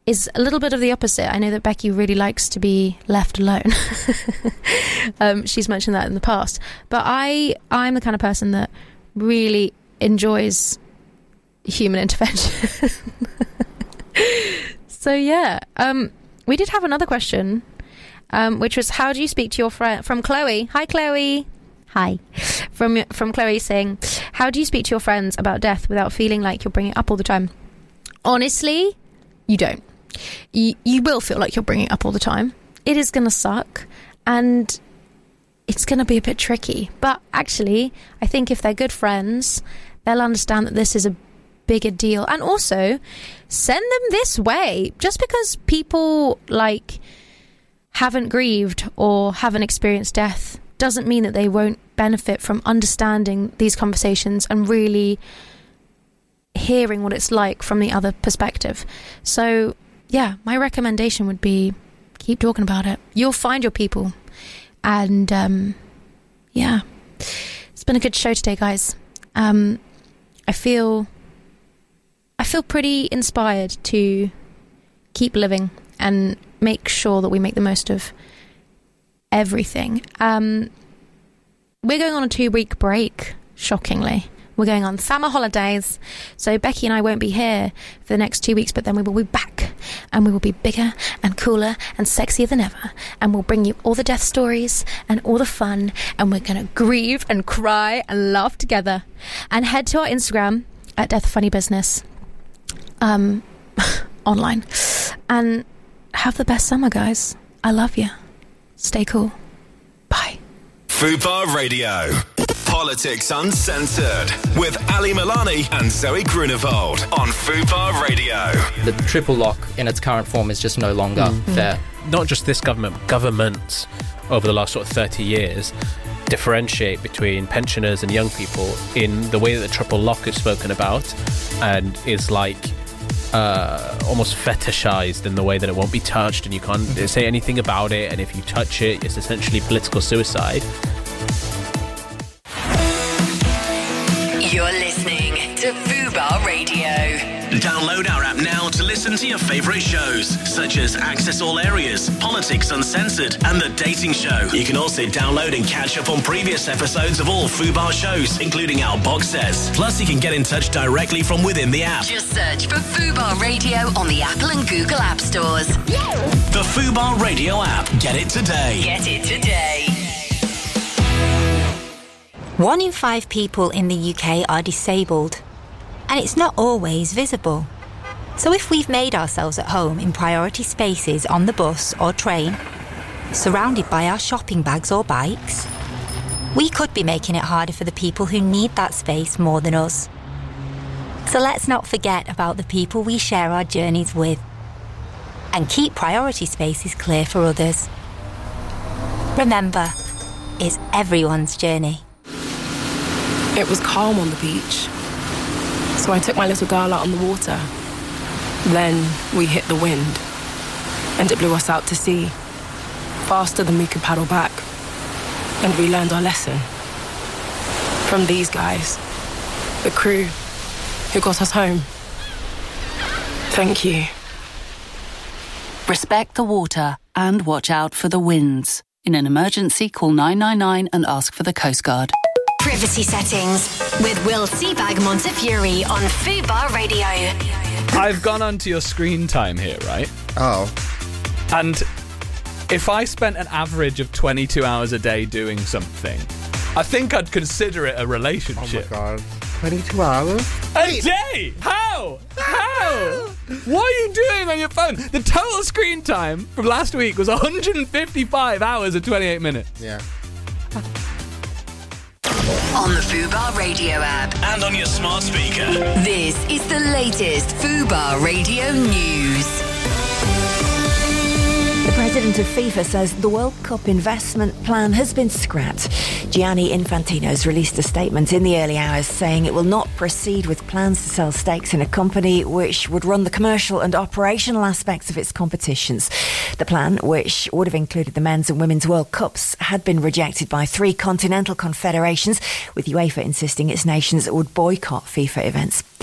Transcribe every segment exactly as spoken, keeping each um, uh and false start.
is a little bit of the opposite. I know that Becky really likes to be left alone. um, she's mentioned that in the past. But I, I'm the kind of person that really enjoys human intervention. So, yeah. Um, we did have another question, um, which was, how do you speak to your friend? From Chloe. Hi, Chloe. Hi. From, from Chloe saying, how do you speak to your friends about death without feeling like you're bringing it up all the time? Honestly, you don't. You, you will feel like you're bringing it up all the time. It is going to suck, and it's going to be a bit tricky. But actually, I think if they're good friends, they'll understand that this is a bigger deal. And also, send them this way. Just because people, like, haven't grieved or haven't experienced death doesn't mean that they won't benefit from understanding these conversations and really hearing what it's like from the other perspective. So, yeah, my recommendation would be keep talking about it. You'll find your people. And, um, yeah, it's been a good show today, guys. Um, I feel, I feel pretty inspired to keep living and make sure that we make the most of everything. Um, we're going on a two-week break, shockingly. We're going on summer holidays, so Becky and I won't be here for the next two weeks, but then we will be back, and we will be bigger and cooler and sexier than ever, and we'll bring you all the death stories and all the fun, and we're going to grieve and cry and laugh together. And head to our Instagram at Death Funny Business, um, online, and have the best summer, guys. I love you. Stay cool. Bye. Fubar Radio. Politics Uncensored with Ali Milani and Zoe Grunewald on Fubar Radio. The triple lock in its current form is just no longer mm. fair. Not just this government, governments over the last sort of thirty years differentiate between pensioners and young people in the way that the triple lock is spoken about, and is like uh, almost fetishized in the way that it won't be touched and you can't say anything about it, and if you touch it, it's essentially political suicide. You're listening to Fubar Radio. Download our app now to listen to your favourite shows, such as Access All Areas, Politics Uncensored, and The Dating Show. You can also download and catch up on previous episodes of all Fubar shows, including our box sets. Plus, you can get in touch directly from within the app. Just search for Fubar Radio on the Apple and Google App Stores. The Fubar Radio app. Get it today. Get it today. One in five people in the U K are disabled, and it's not always visible. So if we've made ourselves at home in priority spaces on the bus or train, surrounded by our shopping bags or bikes, we could be making it harder for the people who need that space more than us. So let's not forget about the people we share our journeys with, and keep priority spaces clear for others. Remember, it's everyone's journey. It was calm on the beach, so I took my little girl out on the water. Then we hit the wind, and it blew us out to sea, faster than we could paddle back. And we learned our lesson from these guys, the crew who got us home. Thank you. Respect the water and watch out for the winds. In an emergency, call nine nine nine and ask for the Coast Guard. Privacy settings with Will Seabag Montefiore on Fubar Radio. I've gone onto your screen time here, right? Oh. And if I spent an average of twenty-two hours a day doing something, I think I'd consider it a relationship. Oh my god. twenty-two hours? A day? How? How? What are you doing on your phone? The total screen time from last week was one hundred fifty-five hours and twenty-eight minutes. Yeah. On the Fubar Radio app. And on your smart speaker. This is the latest Fubar Radio news. The president of FIFA says the World Cup investment plan has been scrapped. Gianni Infantino's released a statement in the early hours saying it will not proceed with plans to sell stakes in a company which would run the commercial and operational aspects of its competitions. The plan, which would have included the men's and women's World Cups, had been rejected by three continental confederations, with UEFA insisting its nations would boycott FIFA events.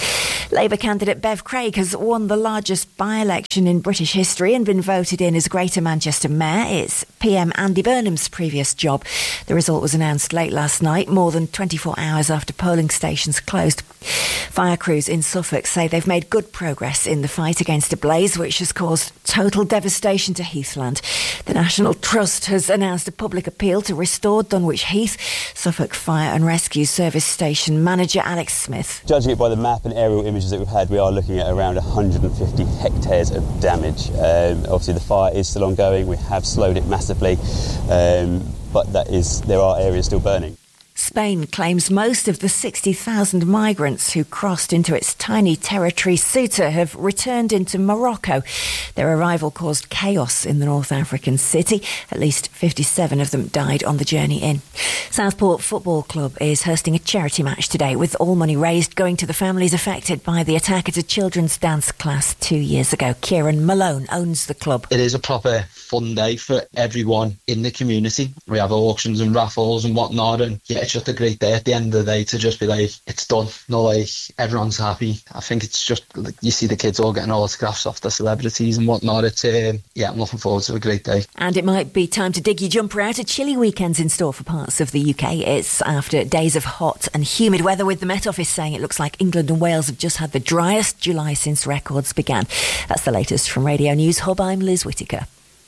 Labour candidate Bev Craig has won the largest by-election in British history and been voted in as Greater Manchester Mayor. It's P M Andy Burnham's previous job. The result was announced late last night, more than twenty-four hours after polling stations closed. Fire crews in Suffolk say they've made good progress in the fight against a blaze which has caused total devastation to Heathland. The National Trust has announced a public appeal to restore Dunwich Heath. Suffolk Fire and Rescue Service Station Manager Alex Smith. Judging it by the map and aerial images that we've had, we are looking at around one hundred fifty hectares of damage. Um, obviously the fire is still ongoing. We have slowed it massively, um, but that is there are areas still burning. Spain claims most of the sixty thousand migrants who crossed into its tiny territory Ceuta have returned into Morocco. Their arrival caused chaos in the North African city. At least fifty-seven of them died on the journey in. Southport Football Club is hosting a charity match today, with all money raised going to the families affected by the attack at a children's dance class two years ago. Kieran Malone owns the club. It is a proper fun day for everyone in the community. We have auctions and raffles and whatnot, and yeah, it's just a great day at the end of the day to just be like, it's done. No, like, everyone's happy. I think it's just, like, you see the kids all getting autographs off the celebrities and whatnot. It's, um, yeah, I'm looking forward to a great day. And it might be time to dig your jumper out. A chilly weekend's in store for parts of the U K. It's after days of hot and humid weather, with the Met Office saying it looks like England and Wales have just had the driest July since records began. That's the latest from Radio News Hub. I'm Liz Whittaker.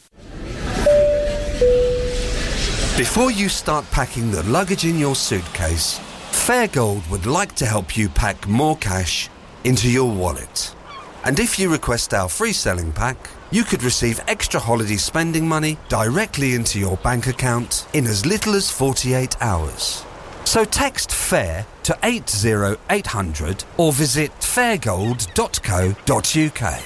Before you start packing the luggage in your suitcase, Fairgold would like to help you pack more cash into your wallet. And if you request our free selling pack, you could receive extra holiday spending money directly into your bank account in as little as forty-eight hours. So text FAIR to eight oh eight hundred or visit fairgold dot co dot uk.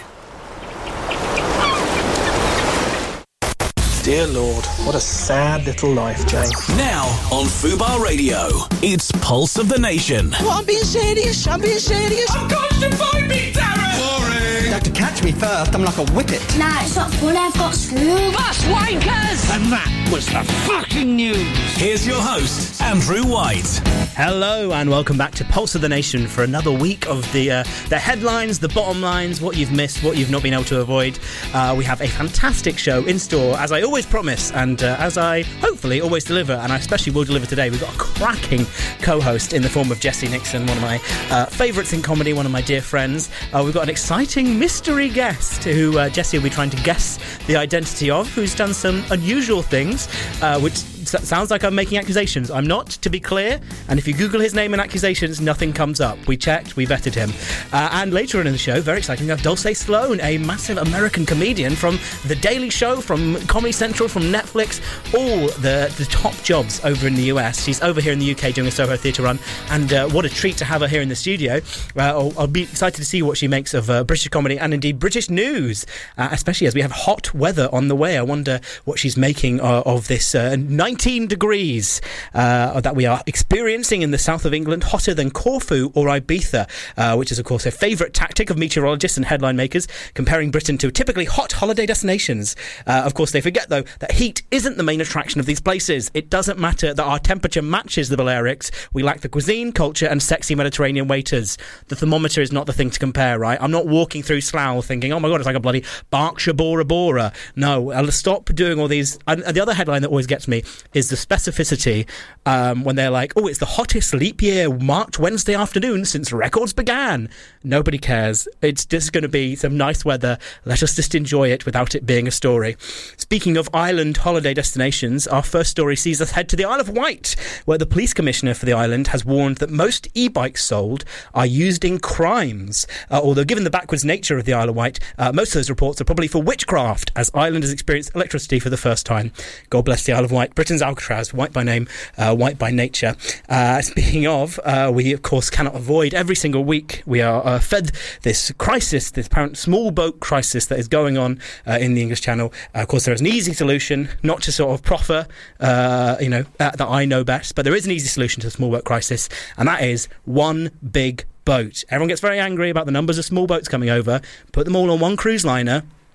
Dear Lord, what a sad little life, Jane. Now on Fubar Radio, it's Pulse of the Nation. Well, I'm being serious. I'm being serious. I'm going to find me, Darren! You have to catch me first. I'm like a whippet. Nah, it's not fun. I've got school. Bus wankers! And that was the fucking news. Here's your host, Andrew White. Hello and welcome back to Pulse of the Nation for another week of the uh, the headlines, the bottom lines, what you've missed, what you've not been able to avoid. Uh, we have a fantastic show in store, as I always promise, and uh, as I hopefully always deliver, and I especially will deliver today. We've got a cracking co-host in the form of Jessie Nixon, one of my uh, favourites in comedy, one of my dear friends. Uh, we've got an exciting mystery guest who uh, Jessie will be trying to guess the identity of, who's done some unusual things, uh, which sounds like I'm making accusations. I'm not, to be clear. And if you Google his name and accusations, nothing comes up. We checked, we vetted him. Uh, and later on in the show, very exciting, we have Dulce Sloan, a massive American comedian from The Daily Show, from Comedy Central, from Netflix, all the, the top jobs over in the U S. She's over here in the U K doing a Soho Theatre run, and uh, what a treat to have her here in the studio. Uh, I'll, I'll be excited to see what she makes of uh, British comedy and indeed British news, uh, especially as we have hot weather on the way. I wonder what she's making uh, of this uh, nineteen degrees uh, that we are experiencing in the south of England, hotter than Corfu or Ibiza, uh, which is of course a favourite tactic of meteorologists and headline makers, comparing Britain to typically hot holiday destinations. Uh, of course they forget though that heat isn't the main attraction of these places. It doesn't matter that our temperature matches the Balearics. We lack the cuisine, culture and sexy Mediterranean waiters. The thermometer is not the thing to compare, right? I'm not walking through Slough thinking, oh my god, it's like a bloody Berkshire Bora Bora. No, I'll stop doing all these. And the other headline that always gets me is the specificity um, when they're like, oh, it's the hottest leap year March Wednesday afternoon since records began. Nobody cares. It's just going to be some nice weather. Let us just enjoy it without it being a story. Speaking of island holiday destinations, our first story sees us head to the Isle of Wight, where the police commissioner for the island has warned that most e-bikes sold are used in crimes. Uh, although given the backwards nature of the Isle of Wight, uh, most of those reports are probably for witchcraft, as Ireland has experienced electricity for the first time. God bless the Isle of Wight, Britain's Alcatraz, white by name, uh, white by nature. Uh, speaking of, uh, we of course cannot avoid every single week we are uh, fed this crisis, this apparent small boat crisis that is going on uh, in the English Channel. Uh, of course, there is an easy solution, not to sort of proffer, uh, you know, uh, that I know best, but there is an easy solution to the small boat crisis, and that is one big boat. Everyone gets very angry about the numbers of small boats coming over. Put them all on one cruise liner.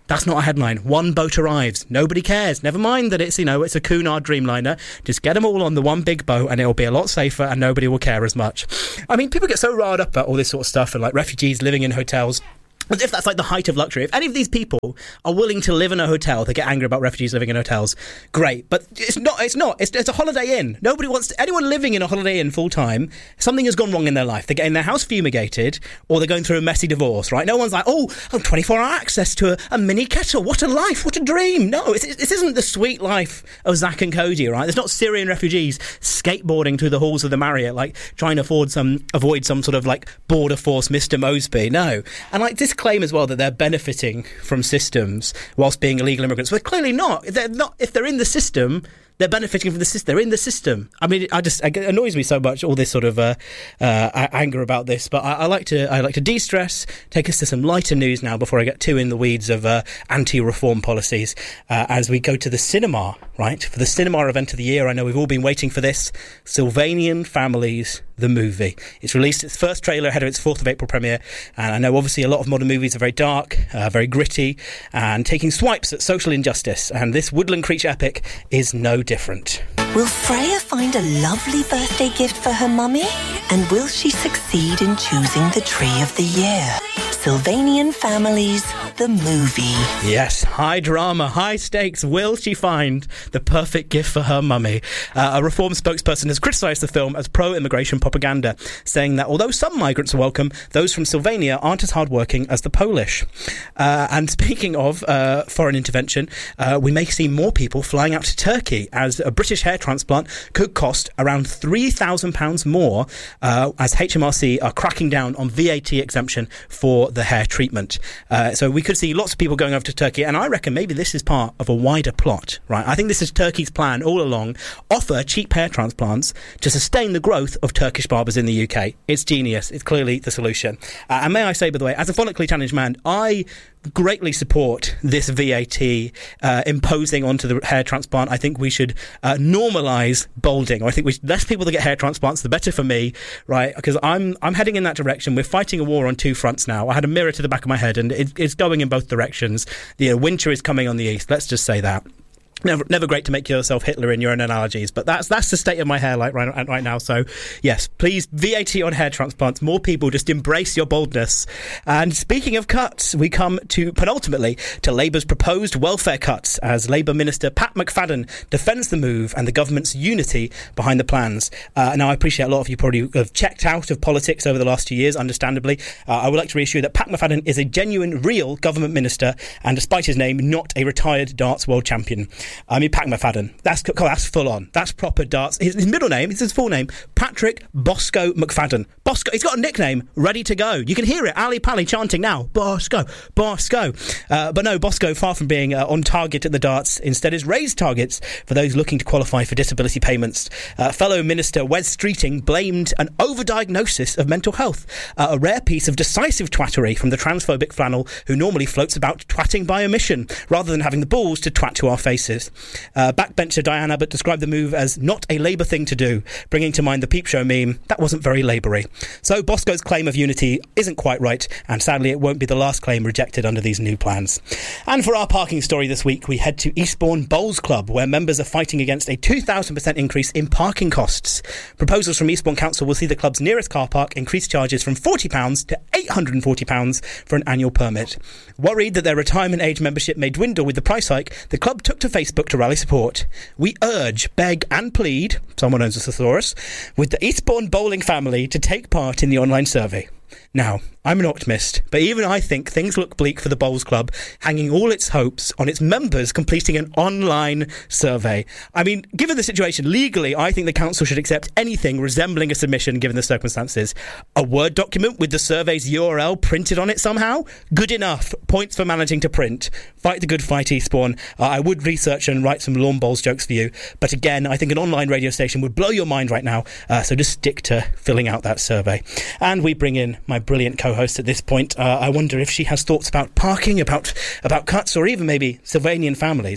That's not a headline. One boat arrives. Nobody cares. Never mind that it's, you know, it's a Cunard Dreamliner. Just get them all on the one big boat and it'll be a lot safer and nobody will care as much. I mean, people get so riled up about all this sort of stuff and like refugees living in hotels. As if that's like the height of luxury. If any of these people are willing to live in a hotel, they get angry about refugees living in hotels. Great, but it's not. It's not. It's, it's a holiday inn. Nobody wants to, anyone living in a holiday inn full time. Something has gone wrong in their life. They're getting their house fumigated, or they're going through a messy divorce. Right? No one's like, oh, oh twenty-four hour access to a, a mini kettle. What a life! What a dream! No, it's, this isn't the sweet life of Zach and Cody. Right? There's not Syrian refugees skateboarding through the halls of the Marriott, like trying to afford some avoid some sort of like border force Mister Mosby. No, and like this claim as well that they're benefiting from systems whilst being illegal immigrants. Well, clearly not. They're not. If they're in the system, they're benefiting from the system. They're in the system. I mean, I just it annoys me so much all this sort of uh, uh, anger about this. But I, I like to I like to de-stress. Take us to some lighter news now before I get too in the weeds of uh, anti-reform policies. Uh, as we go to the cinema, right, for the cinema event of the year. I know we've all been waiting for this. Sylvanian Families, the movie. It's released its first trailer ahead of its fourth of April premiere, and I know obviously a lot of modern movies are very dark, uh, very gritty, and taking swipes at social injustice, and this woodland creature epic is no different. Will Freya find a lovely birthday gift for her mummy? And will she succeed in choosing the tree of the year? Sylvanian Families, the movie. Yes, high drama, high stakes. Will she find the perfect gift for her mummy? Uh, a Reform spokesperson has criticised the film as pro-immigration propaganda, saying that although some migrants are welcome, those from Sylvania aren't as hardworking as the Polish. Uh, and speaking of uh, foreign intervention, uh, we may see more people flying out to Turkey, as a British hair transplant could cost around three thousand pounds more, uh, as H M R C are cracking down on V A T exemption for the hair treatment. Uh, so we could see lots of people going over to Turkey, and I reckon maybe this is part of a wider plot, right? I think this is Turkey's plan all along. Offer cheap hair transplants to sustain the growth of Turkish barbers in the U K. It's genius. It's clearly the solution. Uh, and may I say, by the way, as a phonically challenged man, I greatly support this V A T uh, imposing onto the hair transplant. I think we should uh, normalise balding. I think we should, less people that get hair transplants, the better for me, right? Because I'm I'm heading in that direction. We're fighting a war on two fronts now. I had a mirror to the back of my head, and it, it's going in both directions. The uh, winter is coming on the east. Let's just say that. Never, never great to make yourself Hitler in your own analogies, but that's that's the state of my hair like right, right now. So, yes, please, V A T on hair transplants. More people, just embrace your baldness. And speaking of cuts, we come to penultimately to Labour's proposed welfare cuts, as Labour Minister Pat McFadden defends the move and the government's unity behind the plans. Uh, now, I appreciate a lot of you probably have checked out of politics over the last two years, understandably. Uh, I would like to reassure that Pat McFadden is a genuine, real government minister, and despite his name, not a retired darts world champion. I mean, Pat McFadden, that's that's full on. That's proper darts. His, his middle name, it's his full name, Patrick Bosco McFadden. Bosco, he's got a nickname ready to go. You can hear it, Ali Pally chanting now, Bosco, Bosco. Uh, but no, Bosco, far from being uh, on target at the darts, instead has raised targets for those looking to qualify for disability payments. Uh, fellow Minister Wes Streeting blamed an overdiagnosis of mental health, uh, a rare piece of decisive twattery from the transphobic flannel who normally floats about twatting by omission, rather than having the balls to twat to our faces. Uh, backbencher Diane Abbott described the move as not a Labour thing to do, bringing to mind the Peep Show meme. That wasn't very Laboury. So Bosco's claim of unity isn't quite right, and sadly it won't be the last claim rejected under these new plans. And for our parking story this week, we head to Eastbourne Bowls Club, where members are fighting against a two thousand percent increase in parking costs. Proposals from Eastbourne Council will see the club's nearest car park increase charges from forty pounds to eight hundred forty pounds for an annual permit. Worried that their retirement age membership may dwindle with the price hike, the club took to Facebook to rally support. We urge, beg and plead, someone owns a thesaurus, with the Eastbourne bowling family to take part in the online survey. Now, I'm an optimist, but even I think things look bleak for the Bowls Club, hanging all its hopes on its members completing an online survey. I mean, given the situation, legally, I think the council should accept anything resembling a submission given the circumstances. A Word document with the survey's U R L printed on it somehow? Good enough. Points for managing to print. Fight the good fight, Eastbourne. Uh, I would research and write some lawn bowls jokes for you, but again, I think an online radio station would blow your mind right now, uh, so just stick to filling out that survey. And we bring in my brilliant co-host at this point. Uh, I wonder if she has thoughts about parking, about about cuts, or even maybe Sylvanian families.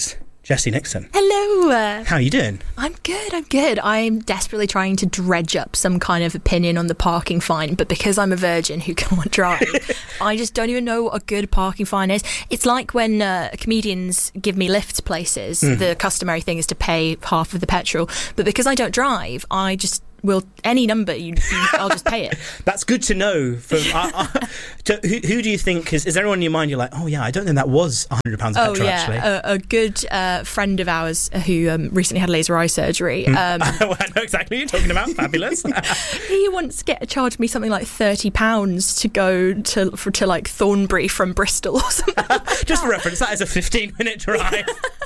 Jessie Nixon. Hello. Uh, How are you doing? I'm good, I'm good. I'm desperately trying to dredge up some kind of opinion on the parking fine, but because I'm a virgin who can't drive, I just don't even know what a good parking fine is. It's like when uh, comedians give me lifts places, Mm. the customary thing is to pay half of the petrol, but because I don't drive, I just... Will any number you, you I'll just pay it. That's good to know. From uh, uh, to, who, who do you think is? Is there anyone in your mind? You're like, oh yeah, I don't think that was a hundred pounds of Oh petrol. yeah, Actually, a, a good uh, friend of ours who um, recently had laser eye surgery. Um, I know exactly what you're talking about. Fabulous. he once get charged me something like thirty pounds to go to for to like Thornbury from Bristol or something. Like Just for reference, that is a fifteen minute drive.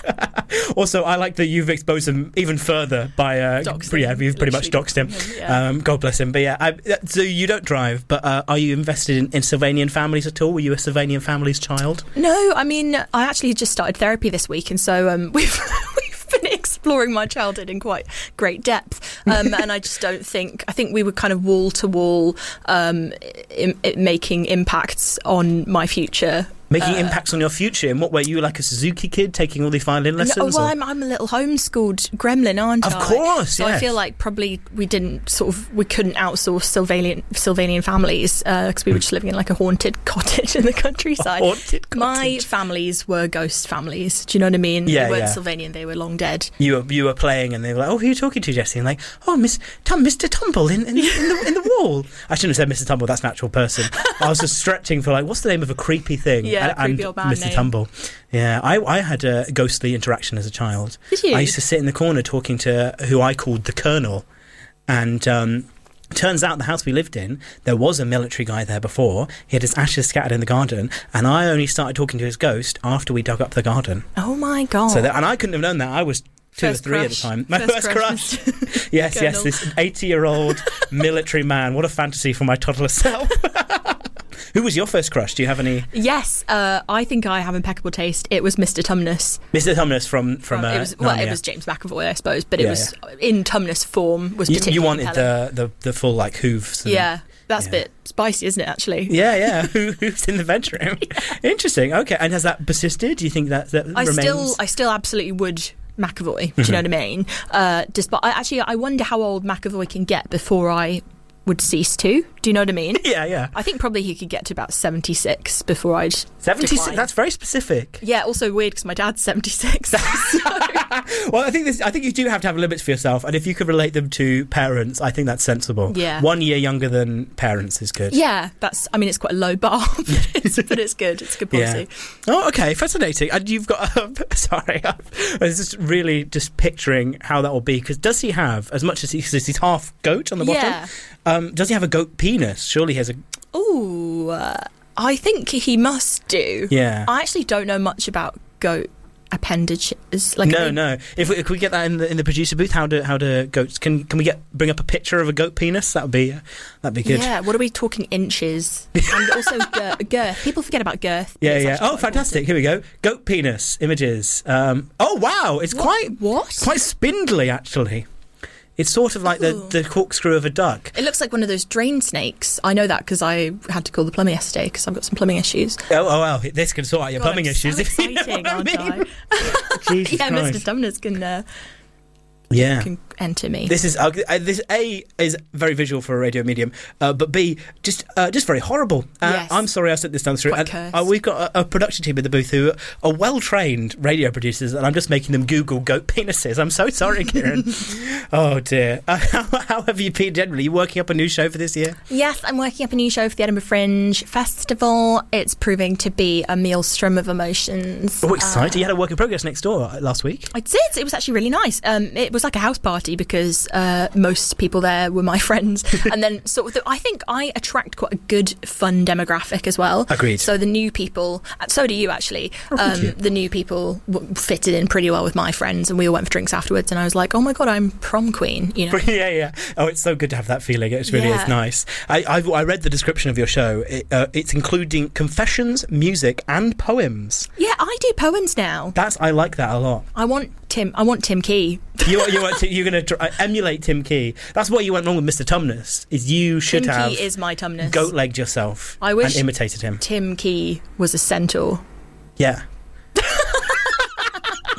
Also, I like that you've exposed him even further by uh, Doxed yeah, him, you've pretty much doxed him. him, yeah. Um, God bless him. But yeah, I, so you don't drive, but uh, are you invested in, in Sylvanian families at all? Were you a Sylvanian family's child? No, I mean, I actually just started therapy this week, and so um, we've we've been exploring my childhood in quite great depth. Um, and I just don't think I think we were kind of wall to wall um, im- im- making impacts on my future. Making Uh, impacts on your future? In what way? You were like a Suzuki kid taking all these violin lessons? No, well, or? I'm, I'm a little homeschooled gremlin, aren't Of I? course, So I yes. feel like probably we didn't sort of we couldn't outsource Sylvanian Sylvanian families because we were just living in like a haunted cottage in the countryside. A haunted My cottage. families were ghost families. Do you know what I mean? Yeah, they weren't yeah. Sylvanian; they were long dead. You were you were playing, and they were like, "Oh, who are you talking to, Jessie?" And like, "Oh, Miss Tom, Mister Tumble in, in, in the in the wall." I shouldn't have said Mister Tumble. That's an actual person. I was just stretching for like, what's the name of a creepy thing? Yeah, and, creepy and old man Mister name. Tumble. Yeah, I I had a ghostly interaction as a child. Did you? I used to sit in the corner talking to who I called the Colonel, and. Um, Turns out the house we lived in, there was a military guy there before. He had his ashes scattered in the garden, and I only started talking to his ghost after we dug up the garden. Oh my god! So that, and I couldn't have known that. I was two First or three crush. at the time. My First first, crush, crush. yes, yes, Colonel. this eighty-year-old military man. What a fantasy for my toddler self. Who was your first crush? Do you have any? Yes, uh, I think I have impeccable taste. It was Mister Tumnus. Mister Tumnus from from. Uh, it was well, it Narnia. was James McAvoy, I suppose, but it Yeah, was in Tumnus form. Was You, particularly you wanted compelling. the, the the full like hooves. and- Yeah, that's yeah. a bit spicy, isn't it? Actually. Yeah, yeah. Who, who's in the bedroom? Interesting. Okay, and has that persisted? Do you think that that I remains? still, I still absolutely would McAvoy. Do you know what I mean? Uh, despite, I, actually, I wonder how old McAvoy can get before I would cease to. Do you know what I mean? Yeah, yeah. I think probably he could get to about seventy-six before I'd seventy-six. decline. That's very specific. Yeah. Also weird because my dad's seventy-six. Well, I think this. I think you do have to have limits for yourself, and if you could relate them to parents, I think that's sensible. Yeah. One year younger than parents is good. Yeah, that's. I mean, it's quite a low bar, but it's, but it's good. It's a good policy. Yeah. Oh, okay, fascinating. And you've got. Um, sorry, I was just really just picturing how that will be. Because does he have as much as he, 'cause he's half goat on the bottom? Yeah. Um, does he have a goat penis? Surely he has a. Ooh, uh, I think he must do. Yeah. I actually don't know much about goat appendages. Like, I no, mean- no. If we, if we get that in the in the producer booth, how do how do goats? Can can we get bring up a picture of a goat penis? That would be uh, that'd be good. Yeah, what are we talking inches? And also girth. girth. People forget about girth. Yeah, It's yeah. actually Oh, quite fantastic! Here we go. Goat penis images. Um, oh, wow! It's What? quite what? quite spindly, actually. It's sort of like the, Ooh. the corkscrew of a duck. It looks like one of those drain snakes. I know that because I had to call the plumber yesterday because I've got some plumbing issues. Oh, oh, well, this can sort out your God, plumbing I'm issues. so if you know exciting, what I aren't mean. I? Jesus yeah, Christ. Mister Tumnus can uh, Yeah. can enter me. This is uh, this A is very visual for a radio medium, uh, but B just uh, just very horrible. Uh, Yes. I'm sorry I sent this down through. Quite And, cursed. uh, we've got a, a production team in the booth who are well trained radio producers, and I'm just making them Google goat penises. I'm so sorry, Kieran. Oh dear. Uh, how, how have you been generally? You working up a new show for this year? Yes, I'm working up a new show for the Edinburgh Fringe Festival. It's proving to be a maelstrom of emotions. Oh, exciting! Uh, You had a work in progress next door uh, last week. I did. It was actually really nice. Um, it was like a house party because uh, most people there were my friends, and then sort of the, I think I attract quite a good, fun demographic as well. Agreed. So the new people, uh, so do you actually. Oh, thank um, you. The new people w- fitted in pretty well with my friends, and we all went for drinks afterwards. And I was like, oh my god, I'm prom queen. You know. Yeah, yeah. Oh, it's so good to have that feeling. It's really Yeah. is nice. I, I've, I read the description of your show. It, uh, it's including confessions, music, and poems. Yeah, I do poems now. That's I like that a lot. I want Tim. I want Tim Key. You you want to, you're going to uh, emulate Tim Key. That's what you went wrong with Mister Tumnus. Is you should Tim have Key is my Tumnus. goat legged yourself. I wish and imitated him. Tim Key was a centaur. Yeah.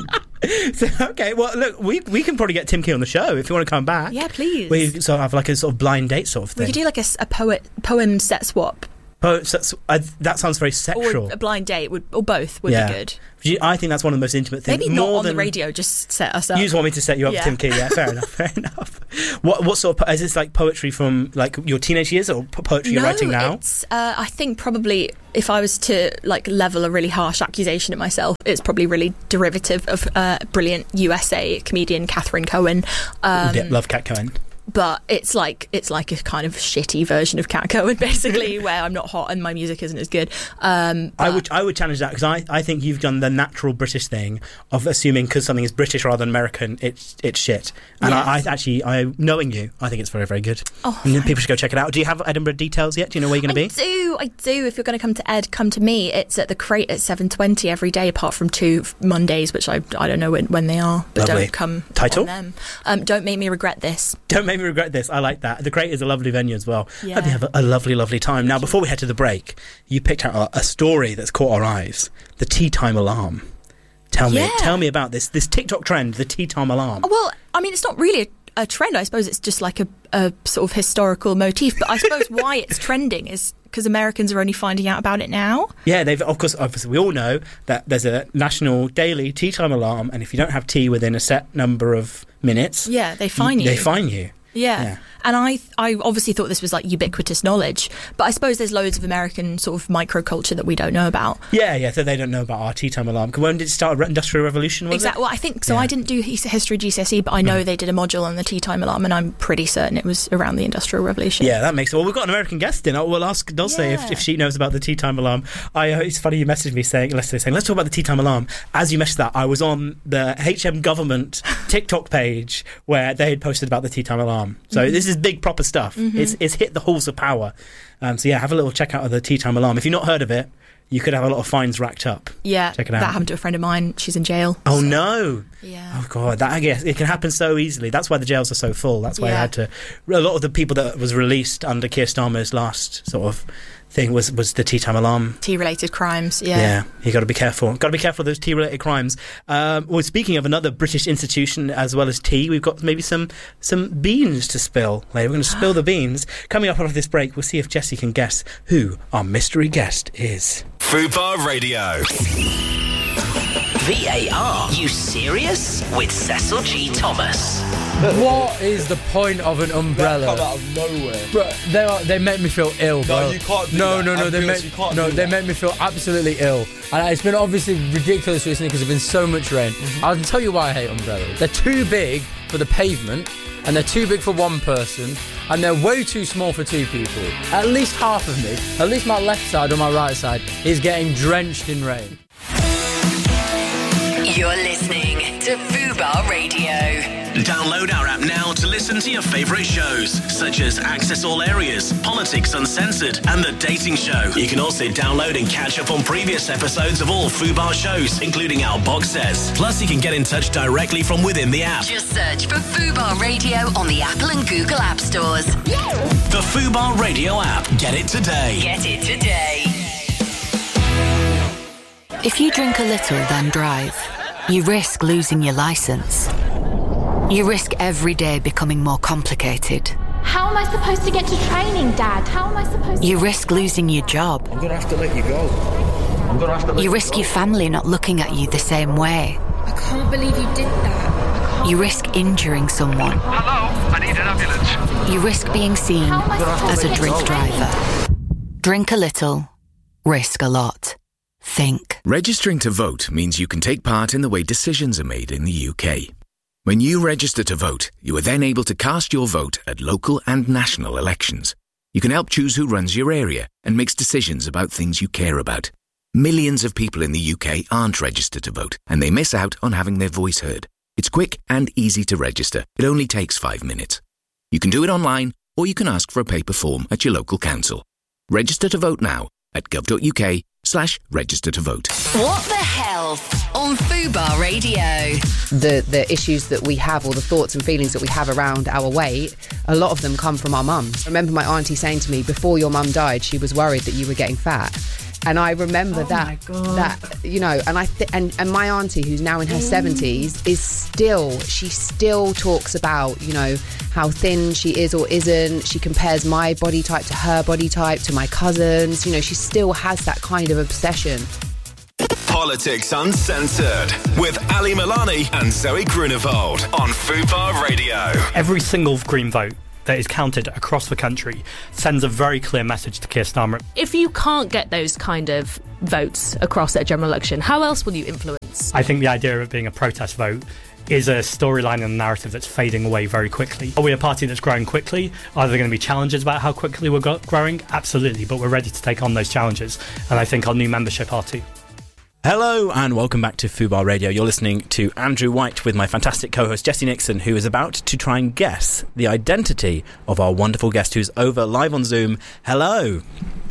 So, okay, well, look, we we can probably get Tim Key on the show if you want to come back. Yeah, please. We sort of have like a sort of blind date sort of thing. We could do like a, s- a poet poem set swap. Oh, so, so, uh, that sounds very sexual. Or a blind date, would, or both would Yeah. be good. You- I think that's one of the most intimate things. Maybe not More on than, the radio, just set us up. You just want me to set you up Yeah. with Tim Key, yeah, fair enough, fair enough. What what sort of, po- is this like poetry from like your teenage years or po- poetry no, you're writing now? it's, uh, I think probably if I was to like level a really harsh accusation at myself, it's probably really derivative of uh, brilliant U S A comedian Catherine Cohen. Um, yeah, love Cat Cohen. But it's like it's like a kind of shitty version of Cat Cohen, basically, where I'm not hot and my music isn't as good. Um, I would I would challenge that because I, I think you've done the natural British thing of assuming because something is British rather than American, it's it's shit. And Yes. I, I actually, I knowing you, I think it's very very good. Oh, and people should go check it out. Do you have Edinburgh details yet? Do you know where you're going to I be? do, I do. If you're going to come to Ed, come to me. It's at the Crate at seven twenty every day, apart from two Mondays, which I I don't know when, when they are. But Lovely. don't come Title? on them. Um, don't make me regret this. Don't make me regret this. I like that. The Crate is a lovely venue as well. Yeah. Hope you have a, a lovely, lovely time. Now, before we head to the break, you picked out a, a story that's caught our eyes: the tea time alarm. Tell me, Yeah. tell me about this this TikTok trend, the tea time alarm. Well, I mean, it's not really a, a trend. I suppose it's just like a, a sort of historical motif. But I suppose why it's trending is because Americans are only finding out about it now. Yeah, they've of course. Obviously, we all know that there's a national daily tea time alarm, and if you don't have tea within a set number of minutes, Yeah, they fine you. They fine you. Yeah. Yeah. And I I obviously thought this was like ubiquitous knowledge, but I suppose there's loads of American sort of microculture that we don't know about. Yeah, yeah. So they don't know about our tea time alarm. When did it start? Industrial Revolution, was Exactly. it? Well, I think so. Yeah. I didn't do his- history G C S E, but I know they did a module on the tea time alarm, and I'm pretty certain it was around the Industrial Revolution. Yeah, that makes it. Well, we've got an American guest in. We'll ask Dulce if, Yeah. if she knows about the tea time alarm. I uh, it's funny you messaged me saying, Leslie saying, let's talk about the tea time alarm. As you messaged that, I was on the H M government TikTok page where they had posted about the tea time alarm. So Mhm. this is big proper stuff. Mhm. It's it's hit the halls of power. Um, so yeah, have a little check out of the tea time alarm. If you've not heard of it, you could have a lot of fines racked up. Yeah, Check it out. that happened to a friend of mine. She's in jail. Oh no! Yeah. Oh god, that I guess it can happen so easily. That's why the jails are so full. That's why I Yeah. had to. A lot of the people that was released under Keir Starmer's last sort of thing was was the tea time alarm. Tea-related crimes. Yeah. Yeah, you got to be careful. Got to be careful of those tea-related crimes. Um, well, speaking of another British institution as well as tea, we've got maybe some some beans to spill. Later, we're going to spill the beans. Coming up after this break, we'll see if Jessie can guess who our mystery guest is. Fubar Radio. V A R, you serious? With Cecil G. Thomas. What is the point of an umbrella? Come out of nowhere. Bro, they are, they make me feel ill, bro. No, you can't do no, that. No, no, they Ambulance, make you can't no, do they that. make me feel absolutely ill, and it's been obviously ridiculous recently because there's been so much rain. Mm-hmm. I'll tell you why I hate umbrellas. They're too big for the pavement, and they're too big for one person, and they're way too small for two people. At least half of me, at least my left side or my right side, is getting drenched in rain. You're listening to Fubar Radio. Download our app now to listen to your favourite shows, such as Access All Areas, Politics Uncensored, and The Dating Show. You can also download and catch up on previous episodes of all Fubar shows, including our box sets. Plus, you can get in touch directly from within the app. Just search for Fubar Radio on the Apple and Google App Stores. The Fubar Radio app. Get it today. Get it today. If you drink a little, then drive, you risk losing your license. You risk every day becoming more complicated. How am I supposed to get to training, Dad? How am I supposed to... You risk losing your job. I'm gonna have to let you go. I'm gonna have to let You you risk go. your family not looking at you the same way. I can't believe you did that. You risk injuring someone. Hello, I need an ambulance. You risk being seen How am I supposed as to a get drink to training? driver. Drink a little, risk a lot. Think. Registering to vote means you can take part in the way decisions are made in the U K. When you register to vote, you are then able to cast your vote at local and national elections. You can help choose who runs your area and makes decisions about things you care about. Millions of people in the U K aren't registered to vote, and they miss out on having their voice heard. It's quick and easy to register. It only takes five minutes. You can do it online, or you can ask for a paper form at your local council. Register to vote now at gov.uk slash register to vote. What the Health on Fubar Radio. The the issues that we have, or the thoughts and feelings that we have around our weight, a lot of them come from our mums. I remember my auntie saying to me, before your mum died, she was worried that you were getting fat. And I remember Oh that, my God. that you know, and I th- and and my auntie, who's now in her seventies, is still she still talks about, you know, how thin she is or isn't. She compares my body type to her body type, to my cousins. You know, she still has that kind of obsession. Politics Uncensored with Ali Milani and Zoe Grunewald on Fubar Radio. Every single Green vote that is counted across the country sends a very clear message to Keir Starmer. If you can't get those kind of votes across at a general election, how else will you influence? I think the idea of it being a protest vote is a storyline and a narrative that's fading away very quickly. Are we a party that's growing quickly? Are there going to be challenges about how quickly we're go- growing? Absolutely, but we're ready to take on those challenges, and I think our new membership are too. Hello and welcome back to Fubar Radio. You're listening to Andrew White with my fantastic co-host Jessie Nixon, who is about to try and guess the identity of our wonderful guest who's over live on Zoom. Hello.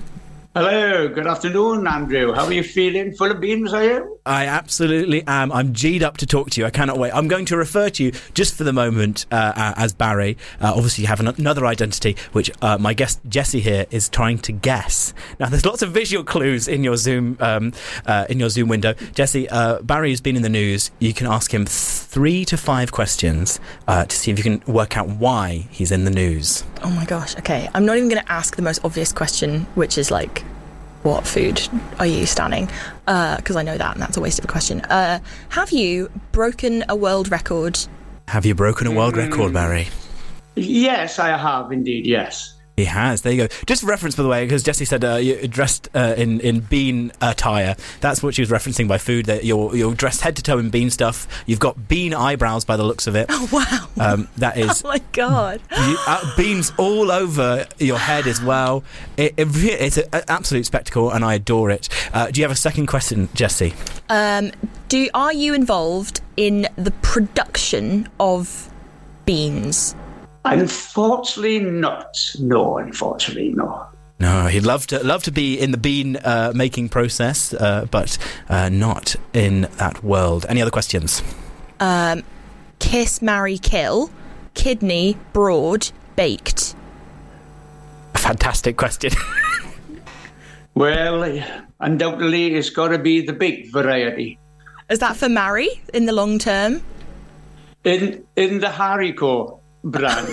Hello, good afternoon, Andrew. How are you feeling? Full of beans, are you? I absolutely am. I'm G'd up to talk to you. I cannot wait. I'm going to refer to you just for the moment uh, uh, as Barry. Uh, obviously, you have an- another identity, which uh, my guest Jessie here is trying to guess. Now, there's lots of visual clues in your Zoom um, uh, in your Zoom window. Jessie, uh, Barry has been in the news. You can ask him three to five questions uh, to see if you can work out why he's in the news. Oh my gosh, okay. I'm not even going to ask the most obvious question, which is like, what food are you standing? Because uh, I know that, and that's a waste of a question. Uh, have you broken a world record? Have you broken a world mm. record, Barry? Yes, I have indeed, yes. He has. There you go. Just a reference, by the way, because Jessie said uh, you're dressed uh, in in bean attire. That's what she was referencing by food. That you're you're dressed head to toe in bean stuff. You've got bean eyebrows, by the looks of it. Oh wow! Um, that is. Oh my god! You, uh, beans all over your head as well. It, it, it's an absolute spectacle, and I adore it. Uh, do you have a second question, Jessie? Um, do are you involved in the production of beans? Unfortunately not. No, unfortunately no. No, he'd love to love to be in the bean uh, making process, uh, but uh, not in that world. Any other questions? Um, kiss, marry, kill, kidney, broad, baked. A fantastic question. Well, undoubtedly it's got to be the big variety. Is that for marry in the long term? In in the haricot brand.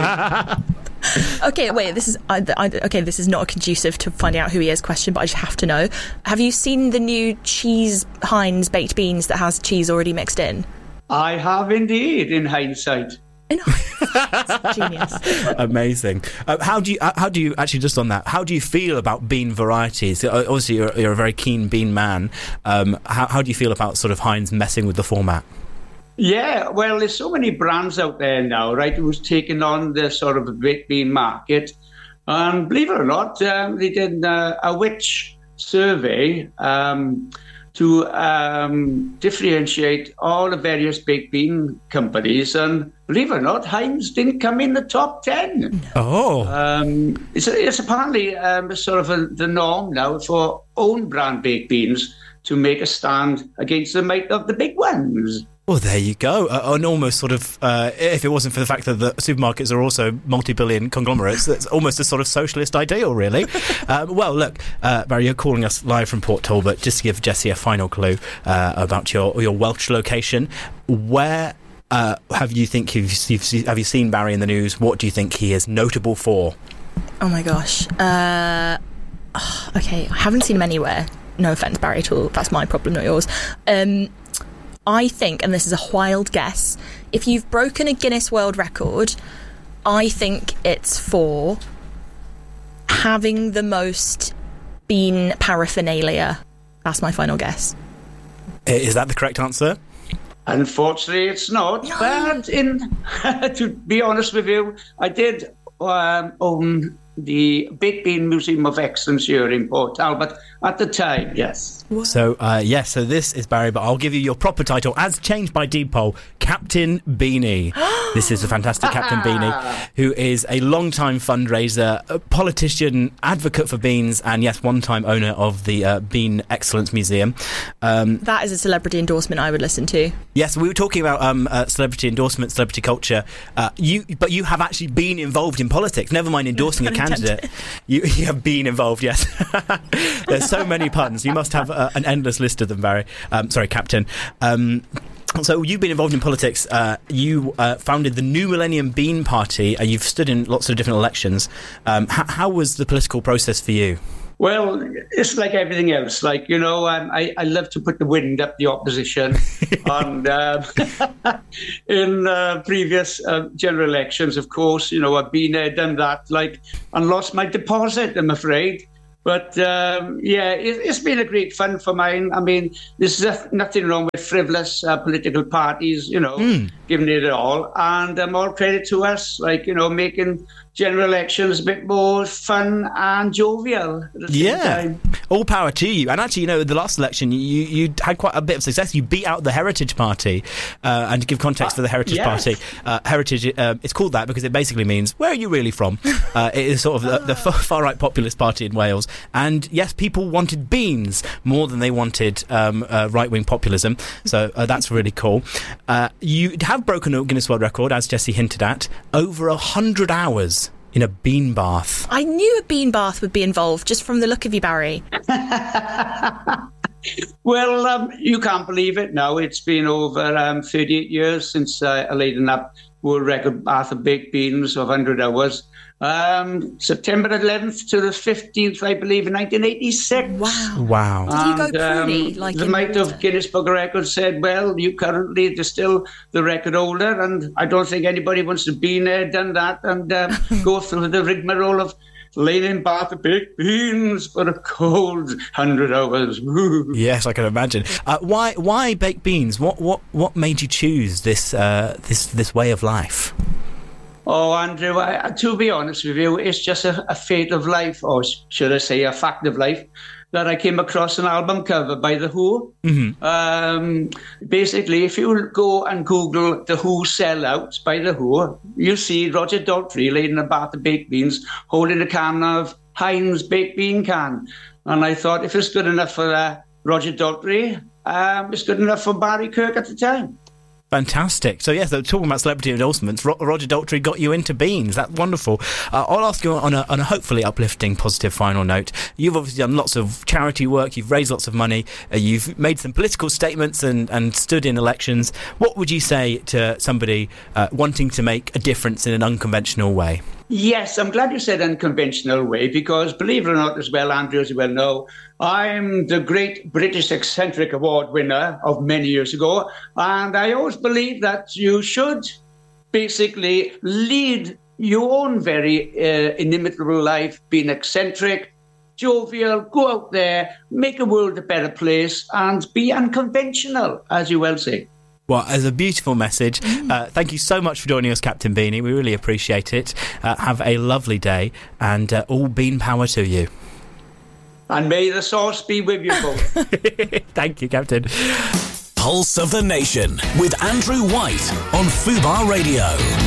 Okay, wait. This is I, I, okay. This is not a conducive to finding out who he is question, but I just have to know. Have you seen the new cheese Heinz baked beans that has cheese already mixed in? I have indeed, in hindsight. In hindsight, genius. Amazing. Uh, how do you? Uh, how do you actually just on that? How do you feel about bean varieties? Uh, obviously, you're, you're a very keen bean man. Um, how, how do you feel about sort of Heinz messing with the format? Yeah, well, there's so many brands out there now, right, who's taken on the sort of baked bean market. And believe it or not, um, they did uh, a witch survey um, to um, differentiate all the various baked bean companies. And believe it or not, Heinz didn't come in the top ten. Oh. Um, it's, it's apparently um, sort of a, the norm now for own brand baked beans to make a stand against the might of the big ones. Well, there you go. Uh, an almost sort of, uh, if it wasn't for the fact that the supermarkets are also multi-billion conglomerates, it's almost a sort of socialist ideal, really. um, well, look, uh, Barry, you're calling us live from Port Talbot. Just to give Jessie a final clue uh, about your your Welsh location, where uh, have you think you've, you've seen, have you seen Barry in the news? What do you think he is notable for? Oh my gosh. Uh, okay, I haven't seen him anywhere. No offence, Barry, at all. That's my problem, not yours. Um, I think, and this is a wild guess, if you've broken a Guinness World Record, I think it's for having the most bean paraphernalia. That's my final guess. Is that the correct answer? Unfortunately, it's not. No. But in, to be honest with you, I did um, own the Baked Bean Museum of Excellence here in Port Talbot at the time, yes. So, uh, yes, so this is Barry, but I'll give you your proper title, as changed by Deedpoll, Captain Beanie. This is the fantastic Captain Beanie, who is a long-time fundraiser, a politician, advocate for beans, and, yes, one-time owner of the uh, Bean Excellence Museum. Um, that is a celebrity endorsement I would listen to. Yes, we were talking about um, uh, celebrity endorsement, celebrity culture. Uh, you, But you have actually been involved in politics, never mind endorsing a candidate. candidate. You, you have been involved, yes. There's so many puns. You must have uh, an endless list of them, Barry. Um, sorry, Captain. Um, so you've been involved in politics. Uh, you uh, founded the New Millennium Bean Party. Uh, you've stood in lots of different elections. Um, h- how was the political process for you? Well, it's like everything else. Like, you know, um, I, I love to put the wind up the opposition. and um, in uh, previous uh, general elections, of course, you know, I've been there, done that, like, and lost my deposit, I'm afraid. But, um, yeah, it, it's been a great fun for mine. I mean, there's nothing wrong with frivolous uh, political parties, you know, mm. giving it all. And um, all credit to us, like, you know, making general elections a bit more fun and jovial at the same yeah. time. All power to you. And actually, you know, the last election, you, you had quite a bit of success. You beat out the Heritage Party. Uh, and to give context uh, for the Heritage yes. Party, uh, Heritage, uh, it's called that because it basically means, where are you really from? uh, it is sort of the, the far-right populist party in Wales. And yes, people wanted beans more than they wanted um, uh, right-wing populism. So uh, that's really cool. Uh, you have broken a Guinness World Record, as Jessie hinted at, over a hundred hours in a bean bath. I knew a bean bath would be involved just from the look of you, Barry. Well, um, you can't believe it now. It's been over um, thirty-eight years since uh, I laid up world record bath of baked beans of one hundred hours. Um, September eleventh to the fifteenth, I believe, in nineteen eighty-six. Wow. Wow. Did you go And, pruny? Um, like the in might water? of Guinness Book of Records said, well, you currently are still the record holder, and I don't think anybody wants to be there, done that, and um, go through the rigmarole of laying in bath of baked beans for a cold hundred hours. Yes, I can imagine. Uh, why why baked beans? What what what made you choose this uh, this this way of life? Oh, Andrew, I, to be honest with you, it's just a, a fate of life, or should I say a fact of life, that I came across an album cover by The Who. Mm-hmm. Um, basically, if you go and Google The Who Sellout by The Who, you see Roger Daltrey laying in a bath of baked beans, holding a can of Heinz baked bean can. And I thought, if it's good enough for uh, Roger Daltrey, um, it's good enough for Barry Kirk at the time. Fantastic. So, yes, talking about celebrity endorsements, Ro- Roger Daltrey got you into beans. That's wonderful. Uh, I'll ask you on a, on a hopefully uplifting, positive final note. You've obviously done lots of charity work. You've raised lots of money. Uh, you've made some political statements and, and stood in elections. What would you say to somebody uh, wanting to make a difference in an unconventional way? Yes, I'm glad you said unconventional way, because believe it or not, as well, Andrew, as you well know, I'm the Great British Eccentric Award winner of many years ago, and I always believe that you should basically lead your own very uh, inimitable life, being eccentric, jovial, go out there, make the world a better place, and be unconventional, as you well say. Well, as a beautiful message. Uh, thank you so much for joining us, Captain Beanie. We really appreciate it. Uh, have a lovely day, and uh, all bean power to you. And may the sauce be with you both. Thank you, Captain. Pulse of the Nation with Andrew White on Fubar Radio.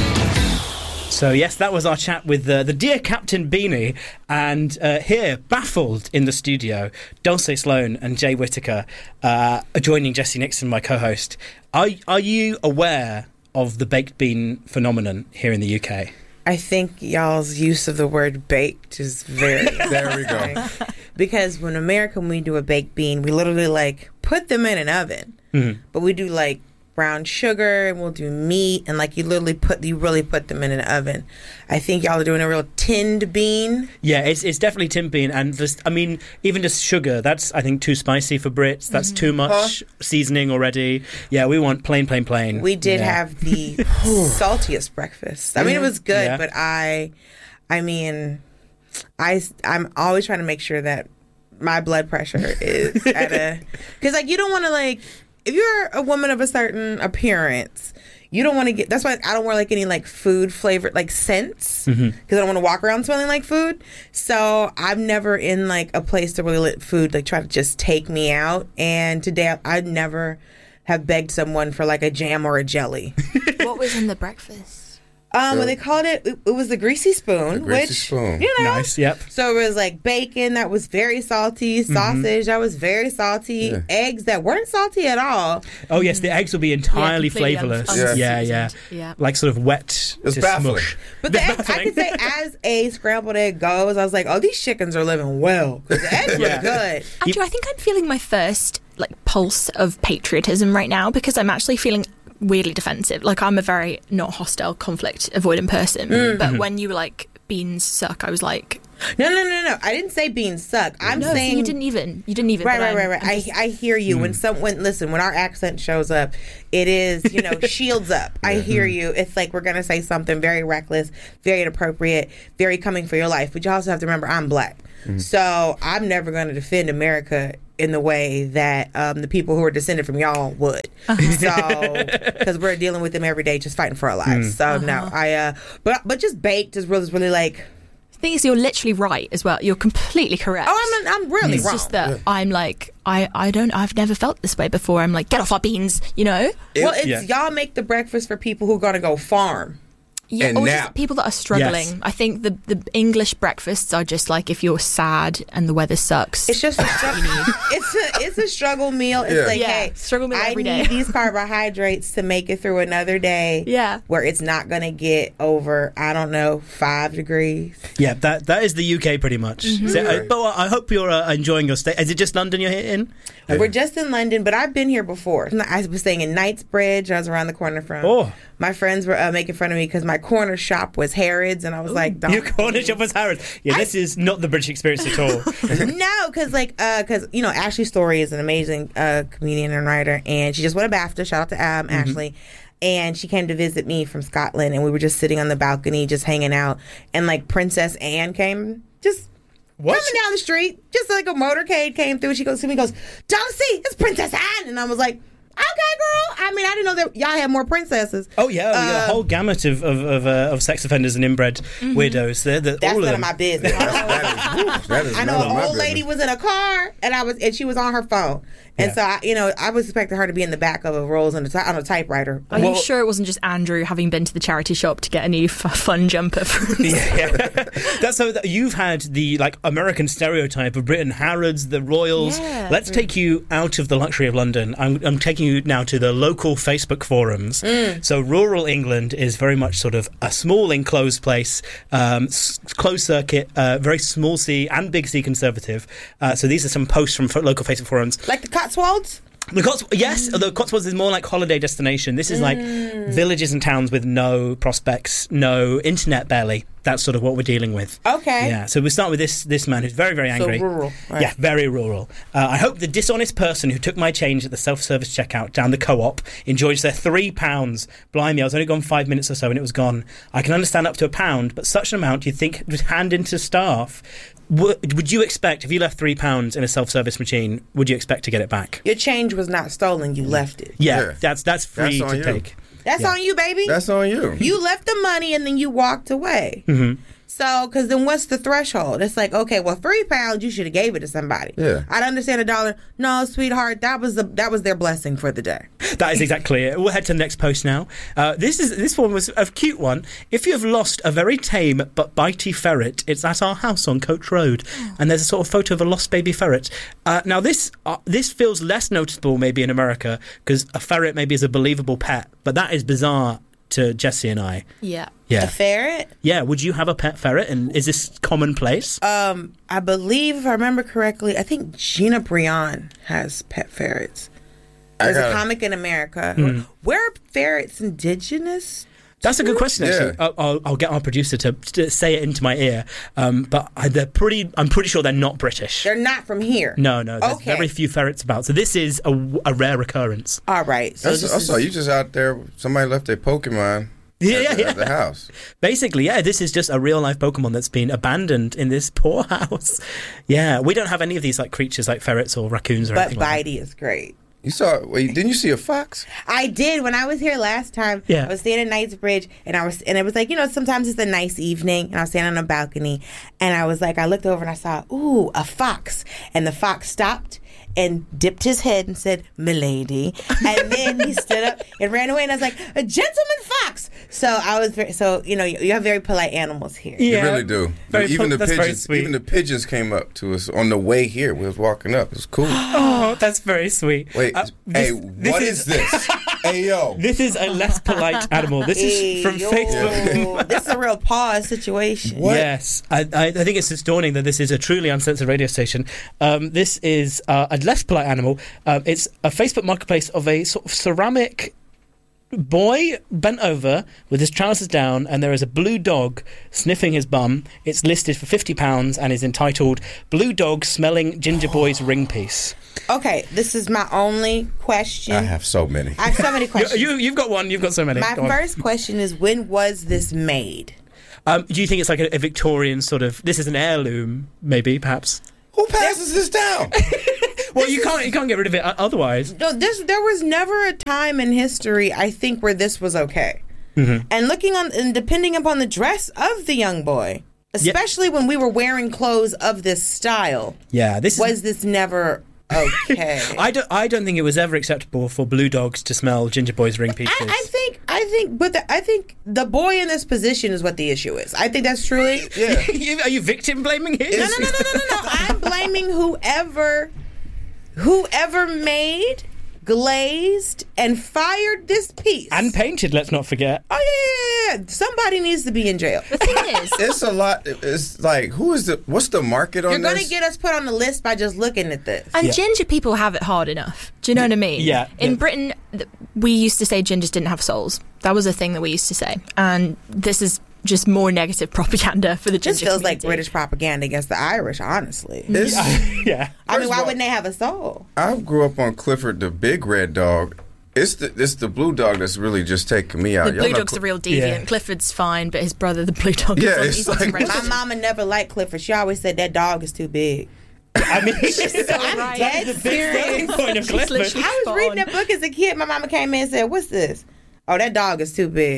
So, yes, that was our chat with uh, the dear Captain Beanie. And uh, here, baffled in the studio, Dulce Sloan and Jay Whittaker uh, are joining Jessie Nixon, my co-host. Are, are you aware of the baked bean phenomenon here in the U K? I think y'all's use of the word baked is very... There we go. Because when America, when we do a baked bean, we literally, like, put them in an oven. Mm-hmm. But we do, like, brown sugar, and we'll do meat, and like you literally put you really put them in an oven. I think y'all are doing a real tinned bean. Yeah, it's it's definitely tinned bean, and just I mean even just sugar, that's I think too spicy for Brits. That's mm-hmm. too much huh? seasoning already. Yeah, we want plain, plain, plain. We did yeah. have the saltiest breakfast. I mean, it was good, yeah. but I, I mean, I I'm always trying to make sure that my blood pressure is at a because like you don't want to like. If you're a woman of a certain appearance, you don't want to get... That's why I don't wear, like, any, like, food-flavored, like, scents. Because mm-hmm. I don't want to walk around smelling like food. So I'm never in, like, a place to really let food, like, try to just take me out. And today, I'd never have begged someone for, like, a jam or a jelly. What was in the breakfast? Um, well, they called it. It was the greasy spoon, The greasy which spoon. you know, Nice, yep. So it was like bacon that was very salty, sausage that was very salty, Yeah. eggs that weren't salty at all. Oh yes, the eggs will be entirely completely un- flavourless. unseasoned. Yeah, yeah, Yeah. like sort of wet. It's to baffling. smush. But the egg, I could say, as a scrambled egg goes, I was like, "Oh, these chickens are living well because the eggs Yeah. look good." Andrew, I think I'm feeling my first like pulse of patriotism right now because I'm actually feeling weirdly defensive. Like I'm a very not hostile, conflict avoidant person, Mm. but Mhm. when you were like beans suck, I was like, No, no, no, no. I didn't say beans suck. I'm no, saying you didn't even. You didn't even. Right, but right, I'm- right, right. I'm I, just- I hear you. Hmm. When someone listen, when our accent shows up, it is you know shields up. I hear you. It's like we're gonna say something very reckless, very inappropriate, very coming for your life. But you also have to remember, I'm black, so I'm never gonna defend America in the way that um, the people who are descended from y'all would. So because we're dealing with them every day, just fighting for our lives. Mm. So no, Uh-huh. I uh, but but just baked is really really like. The thing is, you're literally right as well. You're completely correct. Oh, I'm I'm really it's wrong. just that I'm like, I, I don't, I've never felt this way before. I'm like, get off our beans, you know? Well, it's y'all make the breakfast for people who are going to go farm. Yeah, And or nap. just people that are struggling. Yes. I think the, the English breakfasts are just like if you're sad and the weather sucks. It's just a struggle. it's a it's a struggle meal. It's Yeah. like, Yeah, hey, struggle meal I every need day. these carbohydrates to make it through another day. Yeah, where it's not going to get over, I don't know, five degrees. Yeah, that that is the U K pretty much. Mhm. So, uh, Right. but I hope you're uh, enjoying your stay. Is it just London you're here in? We're just in London, but I've been here before. I was staying in Knightsbridge. I was around the corner from. Oh. My friends were uh, making fun of me because my corner shop was Harrods, and I was like, don't. Your corner shop was Harrods. Yeah, this is not the British experience at all. No, because like, because you know, Ashley Story is an amazing uh, comedian and writer, and she just won a BAFTA. Shout out to um, Mm-hmm. Ashley. And she came to visit me from Scotland, and we were just sitting on the balcony, just hanging out. And like Princess Anne came, just what? coming down the street, just like a motorcade came through. She goes to me, goes, "Don't see, it's Princess Anne," and I was like, "Okay, girl." I mean, I didn't know that y'all had more princesses. Oh yeah, oh, yeah, a Uh, whole gamut of of, of, uh, of sex offenders and inbred Mhm. weirdos. They're, they're, That's all of none them. of my business. That is I know none of an my old lady was in a car, and I was, and she was on her phone, and Yeah. so I, you know, I was expecting her to be in the back of a Rolls on a, ty- on a typewriter. Are you sure it wasn't just Andrew having been to the charity shop to get a new f- fun jumper? From That's so that you've had the like American stereotype of Britain, Harrods, the Royals. Yeah. Let's take you out of the luxury of London. I'm, I'm taking you now to the local Facebook forums. Mm. So rural England is very much sort of a small enclosed place, um, s- closed circuit, uh, very small C and big C conservative. Uh, so these are some posts from fo- local Facebook forums. Like the Cotswolds? The Cots, yes, the Cotswolds is more like holiday destination. This is like Mm. villages and towns with no prospects, no internet barely. That's sort of what we're dealing with. Okay. Yeah. So we start with this this man who's very very So angry. rural, right. Yeah, very rural. Uh, I hope the dishonest person who took my change at the self-service checkout down the co-op enjoys their three pounds. Blimey, I was only gone five minutes or so and it was gone. I can understand up to a pound, but such an amount you'd think would hand into staff. Would, would you expect if you left three pounds in a self-service machine? Would you expect to get it back? Your change was not stolen. You left it. Yeah, Yeah. that's that's free That's on to you. take. That's Yeah. on you, baby. That's on you. You left the money and then you walked away. Mm-hmm. So, because then what's the threshold? It's like, okay, well, three pounds, you should have gave it to somebody. Yeah. I'd understand a dollar. No, sweetheart, that was the that was their blessing for the day. That is exactly it. We'll head to the next post now. Uh, this is this one was a cute one. If you have lost a very tame but bitey ferret, it's at our house on Coach Road, and there's a sort of photo of a lost baby ferret. Uh, now this uh, this feels less noticeable maybe in America because a ferret maybe is a believable pet, but that is bizarre to Jesse and I. Yeah. Yeah. A ferret? Yeah. Would you have a pet ferret? And is this commonplace? Um, I believe, if I remember correctly, I think Gina Brion has pet ferrets. I There's a gotta- comic in America. Hmm. Where are ferrets indigenous? That's a good question, actually. Yeah. I'll, I'll, I'll get our producer to, to say it into my ear. Um, but I, they're pretty. I'm pretty sure they're not British. They're not from here. No, no. There's Okay. very few ferrets about. So this is a, a rare occurrence. All right. So That's, this I is- saw you just out there. Somebody left their Pokemon. Yeah, at, yeah, the, yeah. at the house. Basically, yeah, this is just a real life Pokemon that's been abandoned in this poor house. Yeah, we don't have any of these like creatures like ferrets or raccoons or But anything like that. Bitey is great. You saw? Wait, didn't you see a fox? I did when I was here last time. Yeah. I was staying at Knightsbridge, and I was, and it was like, you know, sometimes it's a nice evening, and I was standing on a balcony, and I was like, I looked over and I saw, ooh, a fox, and the fox stopped and dipped his head and said, "Milady," and then he stood up and ran away, and I was like, "A gentleman fox, So I was very, so you know you, you have very polite animals here. You really do. Very even po- the that's very pigeons, sweet. even the pigeons came up to us on the way here. We was walking up. It was cool. Oh, that's very sweet. Wait, Uh, hey, this- what this is this? Hey yo, This is a less polite animal. This is from Yo, Facebook. This is a real pause situation. Yes, I, I, I think it's just dawning that this is a truly uncensored radio station. Um, this is uh, a less polite animal. Um, it's a Facebook marketplace of a sort of ceramic boy bent over with his trousers down, and there is a blue dog sniffing his bum. It's listed for fifty pounds and is entitled "Blue Dog Smelling Ginger Boy's Ring Piece." Okay, this is my only question. I have so many. I have so many questions. You, you've got one. You've got so many. My Go on. first question is, when was this made? Um, do you think it's like a, a Victorian sort of? This is an heirloom, maybe, perhaps. Who passes this down? Well, you can't you can't get rid of it o- otherwise. No, this there was never a time in history, I think, where this was okay. Mm-hmm. And looking on, and depending upon the dress of the young boy, especially when we were wearing clothes of this style, Yeah, this was is. this never okay? I don't. I don't think it was ever acceptable for blue dogs to smell ginger boys' ring pieces. I, I think, I think, but the, I think the boy in this position is what the issue is. I think that's truly. Yeah. You- Are you victim blaming here? No, no, no, no, no, no, no. I'm blaming whoever, whoever made, glazed, and fired this piece. And painted. Let's not forget. Oh yeah, yeah, yeah, yeah. Somebody needs to be in jail. The thing is, It's a lot. It's like, who is the? What's the market on You're going this? to get us put on the list by just looking at this. and Yeah. ginger people have it hard enough. Do you know what I mean? Yeah, In yeah. Britain, th- we used to say gingers didn't have souls. That was a thing that we used to say. And this is just more negative propaganda for the This ginger feels like community. British propaganda against the Irish, honestly. It's, Yeah. I mean, First why of all- wouldn't they have a soul? I grew up on Clifford the Big Red Dog. It's the it's the blue dog that's really just taking me out. The Y'all blue know dog's Cl- the real deviant. Yeah. Clifford's fine, but his brother, the blue dog, Yeah, is on, it's he's on like- some red My shit. mama never liked Clifford. She always said that dog is too big. I mean, I'm right. dead the big selling serious. point of She's Clifford. literally- I was Spot reading on. that book as a kid. My mama came in and said, "What's this?" Oh, that dog is too big.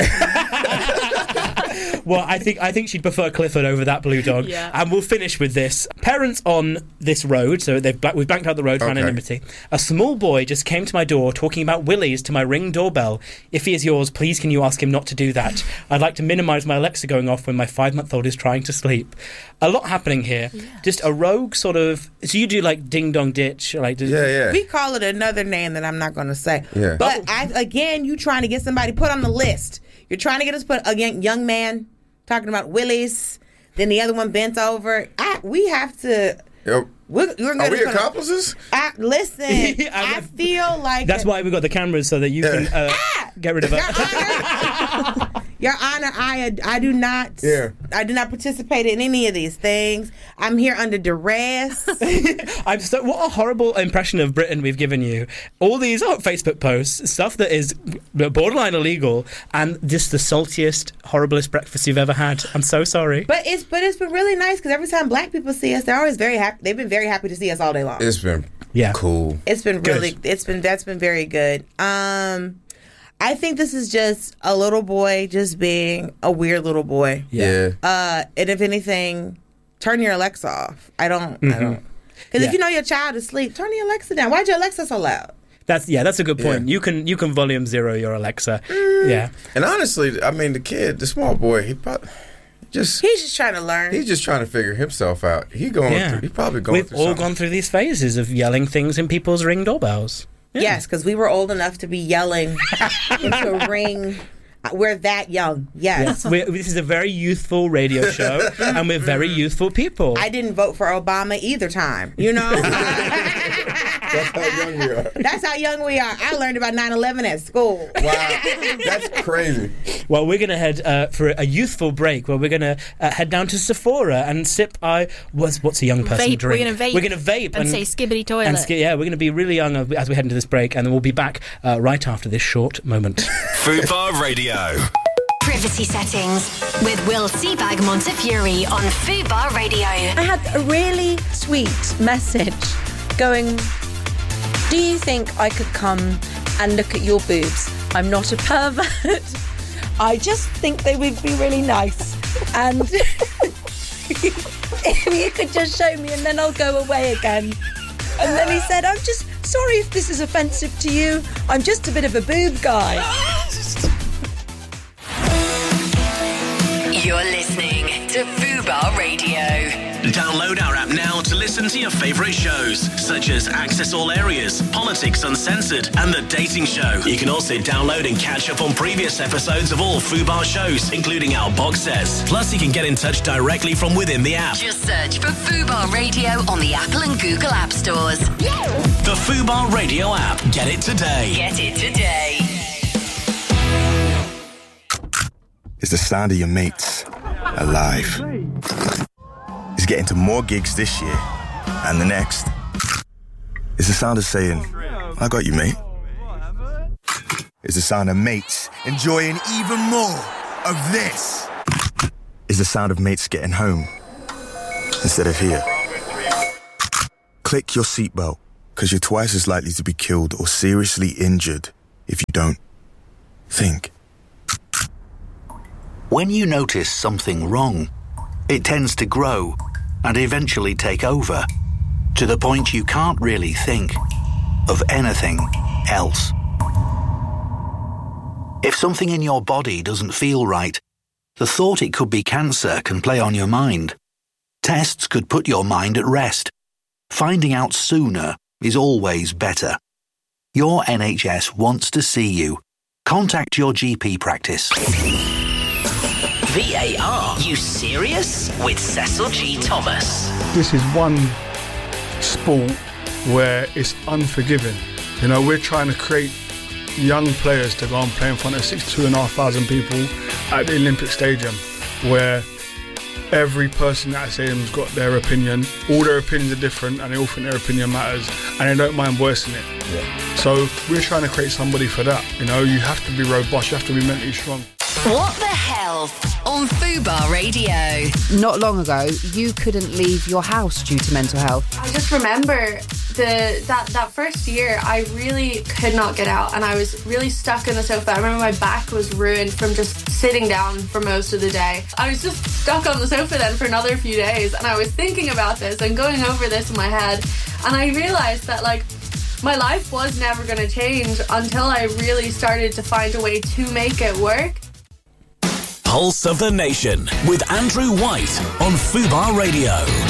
Well, I think I think she'd prefer Clifford over that blue dog. Yeah. And we'll finish with this. Parents on this road, so they've bla- we've blanked out the road for Okay. anonymity. A small boy just came to my door talking about willies to my Ring doorbell. If he is yours, please can you ask him not to do that? I'd like to minimise my Alexa going off when my five-month-old is trying to sleep. A lot happening here. Just a rogue sort of. So you do like ding dong ditch, like Yeah, yeah. We call it another name that I'm not going to say. Yeah. But I, again, you trying to get somebody put on the list. You're trying to get us put a young, young man talking about willies. Then the other one bent over. I, we have to. Yo, We're, we're are gonna we put a- accomplices? I, listen, I- I feel like That's why we've got the cameras so that you can uh, get rid of Your it. Honor, Your Honor, I I do not. Yeah. I do not participate in any of these things. I'm here under duress. I'm so. What a horrible impression of Britain we've given you. All these oh, Facebook posts, stuff that is borderline illegal, and just the saltiest, horriblest breakfast you've ever had. I'm so sorry. But it's but it's been really nice because every time Black people see us, they're always very happy. They've been very happy to see us all day long. It's been Yeah. cool. It's been Good. really. It's been that's been very good. Um, I think this is just a little boy just being a weird little boy. Yeah. Uh, and if anything, turn your Alexa off. I don't. I Mhm. don't. Because Yeah. if you know your child is asleep, turn your Alexa down. Why'd your Alexa so loud? That's yeah. That's a good point. Yeah. You can you can volume zero your Alexa. Mm. Yeah. And honestly, I mean, the kid, the small boy, he probably just He's just trying to learn. he's just trying to figure himself out. He going Yeah. through. He probably going We've through all something. gone through these phases of yelling things in people's Ring doorbells. Yeah. Yes, because we were old enough to be yelling into a ring. We're that young. Yes. Yes. We're, this is a very youthful radio show, and we're very youthful people. I didn't vote for Obama either time. You know? That's how young we are. That's how young we are. I learned about nine eleven at school. Wow, that's crazy. Well, we're going to head uh, for a youthful break where we're going to uh, head down to Sephora and sip our what's, what's a young person Vape. drink? We're gonna vape. We're going to vape And say skibbity toilet. And sk- yeah, we're going to be really young as we head into this break, and then we'll be back uh, right after this short moment. Food Bar Radio. Privacy settings with Will Seabag Montefiore on Fubar Radio. I had a really sweet message going, do you think I could come and look at your boobs? I'm not a pervert. I just think they would be really nice. And if you could just show me and then I'll go away again. And then he said, I'm just sorry if this is offensive to you. I'm just a bit of a boob guy. You're listening to Fubar Radio. Download our app now to listen to your favourite shows, such as Access All Areas, Politics Uncensored, and The Dating Show. You can also download and catch up on previous episodes of all Fubar shows, including our box sets. Plus, you can get in touch directly from within the app. Just search for Fubar Radio on the Apple and Google App Stores. The Fubar Radio app. Get it today. Get it today. It's the sound of your mates alive. It's getting to more gigs this year and the next. It's the sound of saying, I got you, mate. It's the sound of mates enjoying even more of this. It's the sound of mates getting home instead of here. Click your seatbelt, because you're twice as likely to be killed or seriously injured if you don't. Think. When you notice something wrong, it tends to grow and eventually take over, to the point you can't really think of anything else. If something in your body doesn't feel right, the thought it could be cancer can play on your mind. Tests could put your mind at rest. Finding out sooner is always better. Your N H S wants to see you. Contact your G P practice. V A R, you serious? With Cecil G. Thomas. This is one sport where it's unforgiving. You know, we're trying to create young players to go and play in front of sixty-two and a half thousand people at the Olympic Stadium, where every person at that stadium's got their opinion. All their opinions are different, and they all think their opinion matters, and they don't mind voicing it. Yeah. So we're trying to create somebody for that. You know, you have to be robust, you have to be mentally strong. What the Health on Fubar Radio. Not long ago, you couldn't leave your house due to mental health. I just remember the that, that first year, I really could not get out, and I was really stuck in the sofa. I remember my back was ruined from just sitting down for most of the day. I was just stuck on the sofa then for another few days, and I was thinking about this and going over this in my head, and I realised that, like, my life was never going to change until I really started to find a way to make it work. Pulse of the Nation with Andrew White on Fubar Radio.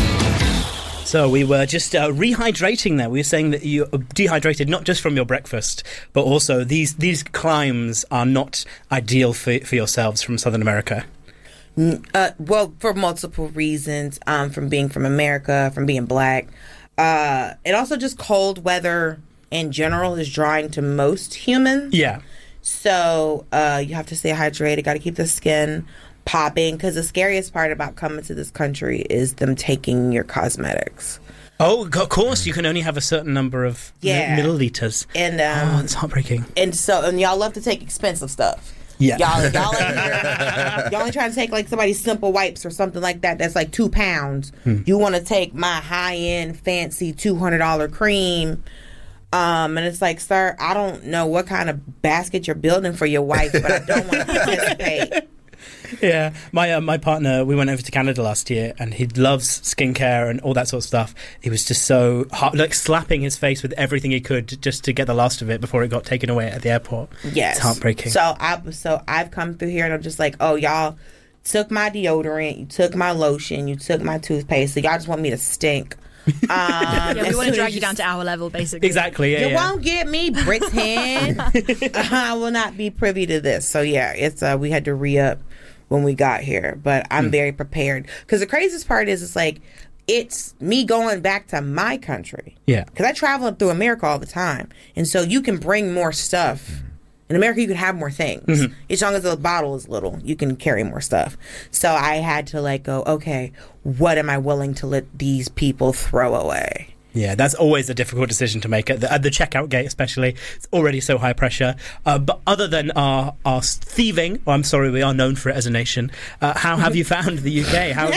So we were just uh, rehydrating there. We were saying that you are dehydrated not just from your breakfast, but also these these climes are not ideal for, for yourselves from Southern America. Uh, well, for multiple reasons, um, from being from America, from being black. Uh, and also just cold weather in general is drying to most humans. Yeah. So uh, you have to stay hydrated, got to keep the skin popping, because the scariest part about coming to this country is them taking your cosmetics. Oh, of course, you can only have a certain number of yeah. milliliters. And um, oh, it's heartbreaking. And so, and y'all love to take expensive stuff. Yeah. Y'all, y'all, ain't, y'all ain't trying to take like somebody's Simple Wipes or something like that that's like two pounds. Hmm. You want to take my high-end, fancy two hundred dollars cream. Um, and it's like, sir, I don't know what kind of basket you're building for your wife, but I don't want to participate. Yeah, my uh, my partner, we went over to Canada last year, and he loves skincare and all that sort of stuff. He was just so hot, like slapping his face with everything he could just to get the last of it before it got taken away at the airport. Yes, it's heartbreaking. So I so I've come through here, and I'm just like, oh, y'all took my deodorant, you took my lotion, you took my toothpaste, so y'all just want me to stink. Um, yeah, we want to drag you down to our level, basically. Exactly. Yeah, you yeah. won't get me, Britain. I will not be privy to this. So yeah, it's uh, we had to re-up when we got here, but I'm mm. very prepared. Because the craziest part is, it's like it's me going back to my country. Yeah. Because I travel through America all the time, and so you can bring more stuff. In America, you can have more things. Mm-hmm. As long as the bottle is little, you can carry more stuff. So I had to like go, okay, what am I willing to let these people throw away? Yeah, that's always a difficult decision to make at the, at the checkout gate, especially. It's already so high pressure. Uh, but other than our our thieving, well, I'm sorry, we are known for it as a nation. Uh, how have you found the U K? How?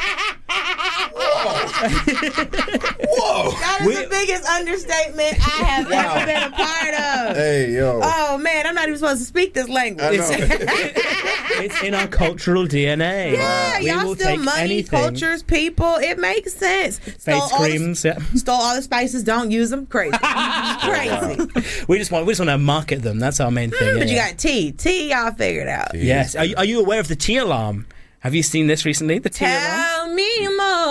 Whoa! That is we, the biggest understatement I have wow. ever been a part of. Hey, yo. Oh, man, I'm not even supposed to speak this language. I know. It's in our cultural D N A. Yeah, we y'all will still take money, anything. cultures, people. It makes sense. Face creams, the, yeah. Stole all the spices, don't use them. Crazy. Crazy. we just want we just want to market them. That's our main thing. Mm, yeah, but you yeah. got tea. Tea, y'all figured out. Yes. Are, are you aware of the tea alarm? Have you seen this recently? The tea alarm? Tell me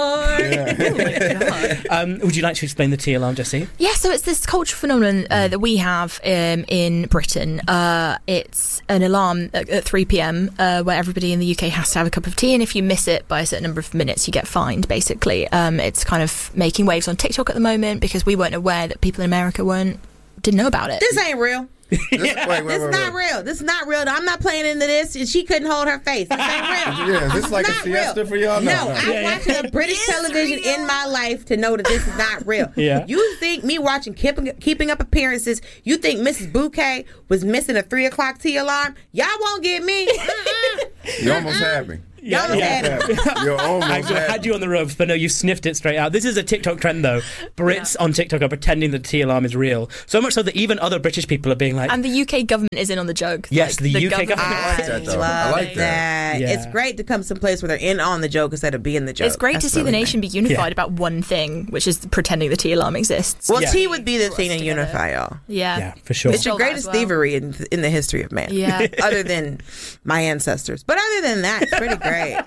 more. Um, would you like to explain the tea alarm, Jessie? Yeah, so it's this cultural phenomenon uh, that we have um, in Britain. Uh, it's an alarm at, at three p.m. Uh, where everybody in the U K has to have a cup of tea, and if you miss it by a certain number of minutes, you get fined, basically. Um, it's kind of making waves on TikTok at the moment because we weren't aware that people in America weren't didn't know about it. This ain't real. This, wait, wait, This wait, is wait. not real. This is not real. I'm not playing into this. And she couldn't hold her face. This ain't real. Yeah, is this It's like a not siesta real. for y'all? No, No, no. I'm watching a British television in my life to know that this is not real. Yeah. You think me watching Keeping, Keeping Up Appearances, you think Missus Bouquet was missing a three o'clock tea alarm? Y'all won't get me. You almost had me. Y'all almost had me. You're almost I had had you on the ropes, but no, you sniffed it straight out. This is a TikTok trend, though. Brits on TikTok are pretending the tea alarm is real. So much so that even other British people are being like... And the U K government is in on the joke. Yes, Like, the U K government- I I like that, though. love I like that. that. Yeah. It's great to come someplace where they're in on the joke instead of being the joke. It's great That's to see the really nation be nice. unified about one thing, which is pretending the tea alarm exists. Well, tea would be the thing to unify y'all. Yeah. Yeah, for sure. It's the Stole that greatest as well. thievery in, in the history of man. Yeah. Other than my ancestors. But other than that, it's pretty great.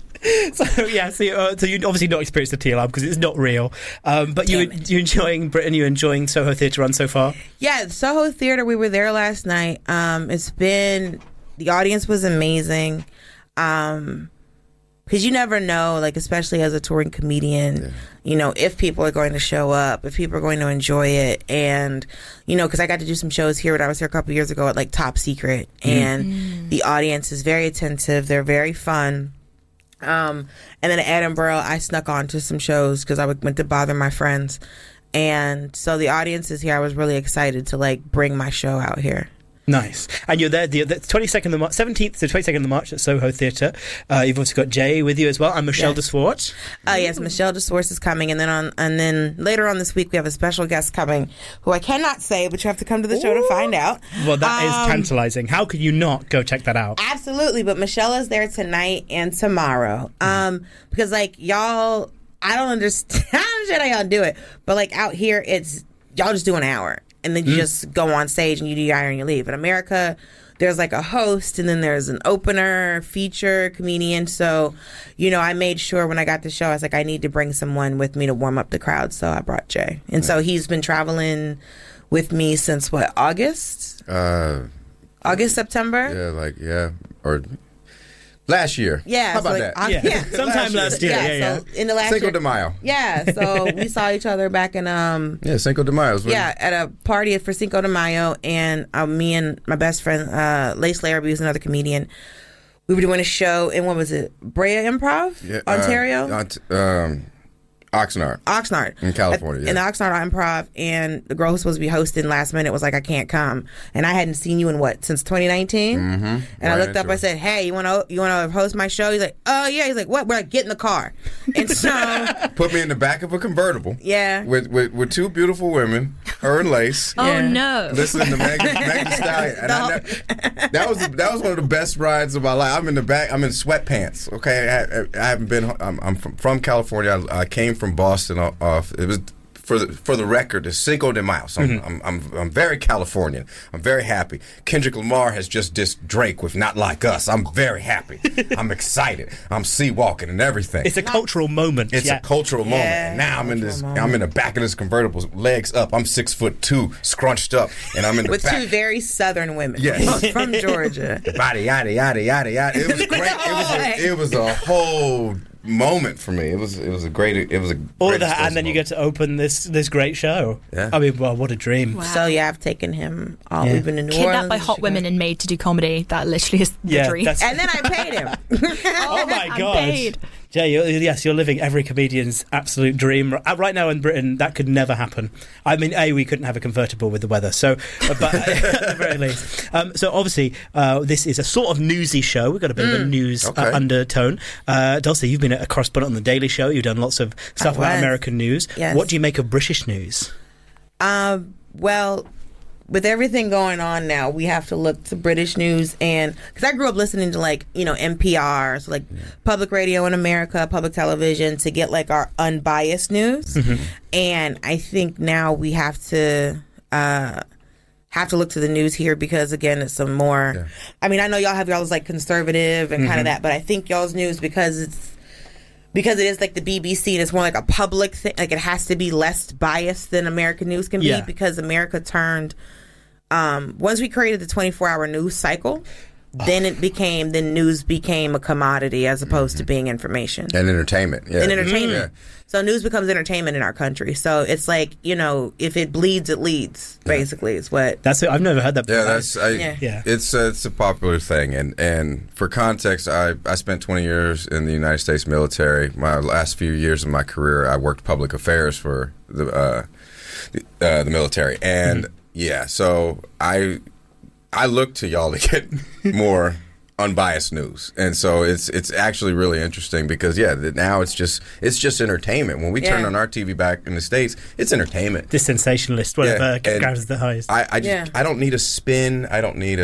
So yeah, so, uh, so you obviously not experienced the tea alarm because it's not real. Um, but you you enjoying Britain? You enjoying Soho Theatre Run so far? Yeah, Soho Theatre, we were there last night. Um, it's been, the audience was amazing. Um, because you never know, like, especially as a touring comedian, yeah. you know, if people are going to show up, if people are going to enjoy it. And, you know, because I got to do some shows here when I was here a couple years ago at, like, Top Secret. Mm. And Mm. the audience is very attentive. They're very fun. Um, and then at Edinburgh, I snuck on to some shows because I went to bother my friends. And so the audience is here. I was really excited to, like, bring my show out here. Nice. And you're there the, the twenty-second of March, seventeenth to twenty-second of March at Soho Theatre. Uh, you've also got Jay with you as well, and Michelle Yes. DeSwartz. Uh, yes, Michelle DeSwartz is coming, and then on, and then later on this week we have a special guest coming, who I cannot say, but you have to come to the show to find out. Well, that is Um, tantalising. How could you not go check that out? Absolutely, but Michelle is there tonight and tomorrow. Um, because like y'all, I don't understand. I don't understand how y'all do it, but like out here, it's y'all just do an hour. And then you Mm. just go on stage and you do your hour and you leave. In America, there's like a host and then there's an opener, feature, comedian. So, you know, I made sure when I got the show, I was like, I need to bring someone with me to warm up the crowd. So I brought Jay. And so he's been traveling with me since what, August? Uh, August, September? yeah, like, yeah. Or last year. Yeah. How so about like, that? Au- Yeah. yeah. Sometime last year, yeah, So in the last Cinco year. de Mayo. Yeah. So we saw each other back in, um, Yeah, Cinco de Mayo. was when- yeah, at a party for Cinco de Mayo, and uh, me and my best friend, uh, Lace Larrabee, who's another comedian, we were doing a show in, what was it, Brea Improv? Yeah, uh, Ontario? Ont- um, Oxnard. Oxnard. In California, At- yeah. In the Oxnard Improv, and the girl who's supposed to be hosting last minute was like, I can't come. And I hadn't seen you in what, since twenty nineteen? Mm-hmm. And I looked up, I said, hey, you want to you want to host my show? He's like, oh, yeah. He's like, what? We're like, get in the car. And so, Put me in the back of a convertible. yeah. With, with with two beautiful women, her and Lace. Oh, Yeah. no. Listening to Megan, Megan Thee Stallion, and I ne- that was that was one of the best rides of my life. I'm in the back. I'm in sweatpants. Okay, I, I haven't been. I'm, I'm from, from California. I, I came from Boston. Off, off it was. For the, for the record, it's Cinco de Mayo. So I'm, Mhm. I'm, I'm, I'm very Californian. I'm very happy. Kendrick Lamar has just dissed Drake with Not Like Us. I'm very happy. I'm excited. I'm sea walking and everything. It's a cultural moment. It's yeah. a cultural moment, Yeah, and now I'm in this. cultural I'm in the back of this convertible, legs up. I'm six foot two, scrunched up, and I'm in the With back. two very southern women. Yes. From Georgia. Body yada yada yada yada. It was great. It was a, it was a whole moment for me. It was it was a great. It was a All great of that, and then you get to open this this great show. Yeah. I mean, well, what a dream. So yeah, I've taken him. All Yeah. we've been in New Kidnapped Orleans. by hot women and made to do comedy. That literally is the Yeah, dream. that's- And then I paid him. Oh my I'm god. paid. Jay, you're, yes, you're living every comedian's absolute dream. Uh, Right now in Britain, that could never happen. I mean, A, we couldn't have a convertible with the weather, so, uh, but at the very least. Um, so obviously, uh, this is a sort of newsy show. We've got a bit of a Mm. news Okay. uh, undertone. Uh, Dulcie, you've been a correspondent on The Daily Show. You've done lots of stuff I about was. American news. Yes. What do you make of British news? Um, well, with everything going on now, we have to look to British news, and because I grew up listening to like you know N P R, so like public radio in America, public television, to get like our unbiased news. Mm-hmm. And I think now we have to uh, have to look to the news here because, again, it's some more. Yeah. I mean, I know y'all have y'all's like conservative and mm-hmm. kind of that, but I think y'all's news because it's because it is like the B B C and it's more like a public thing. Like it has to be less biased than American news can be yeah. because America turned. Um, once we created the twenty-four hour news cycle. Then it became, then news became a commodity as opposed mm-hmm. to being information. And entertainment, yeah. And entertainment. Mm-hmm. So news becomes entertainment in our country. So it's like, you know, if it bleeds, it leads, basically, is what. That's it. I've never heard that before. Yeah, that's, I, yeah. yeah. It's, uh, it's a popular thing. And, and for context, I, I spent twenty years in the United States military. My last few years of my career, I worked public affairs for the, uh, the, uh, the military. And mm-hmm. yeah, so I... I look to y'all to get more unbiased news, and so it's it's actually really interesting because yeah, now it's just it's just entertainment. When we yeah. turn on our T V back in the States, it's entertainment. The sensationalist, whatever, yeah. grounds the highest. I I, just, yeah. I don't need a spin. I don't need a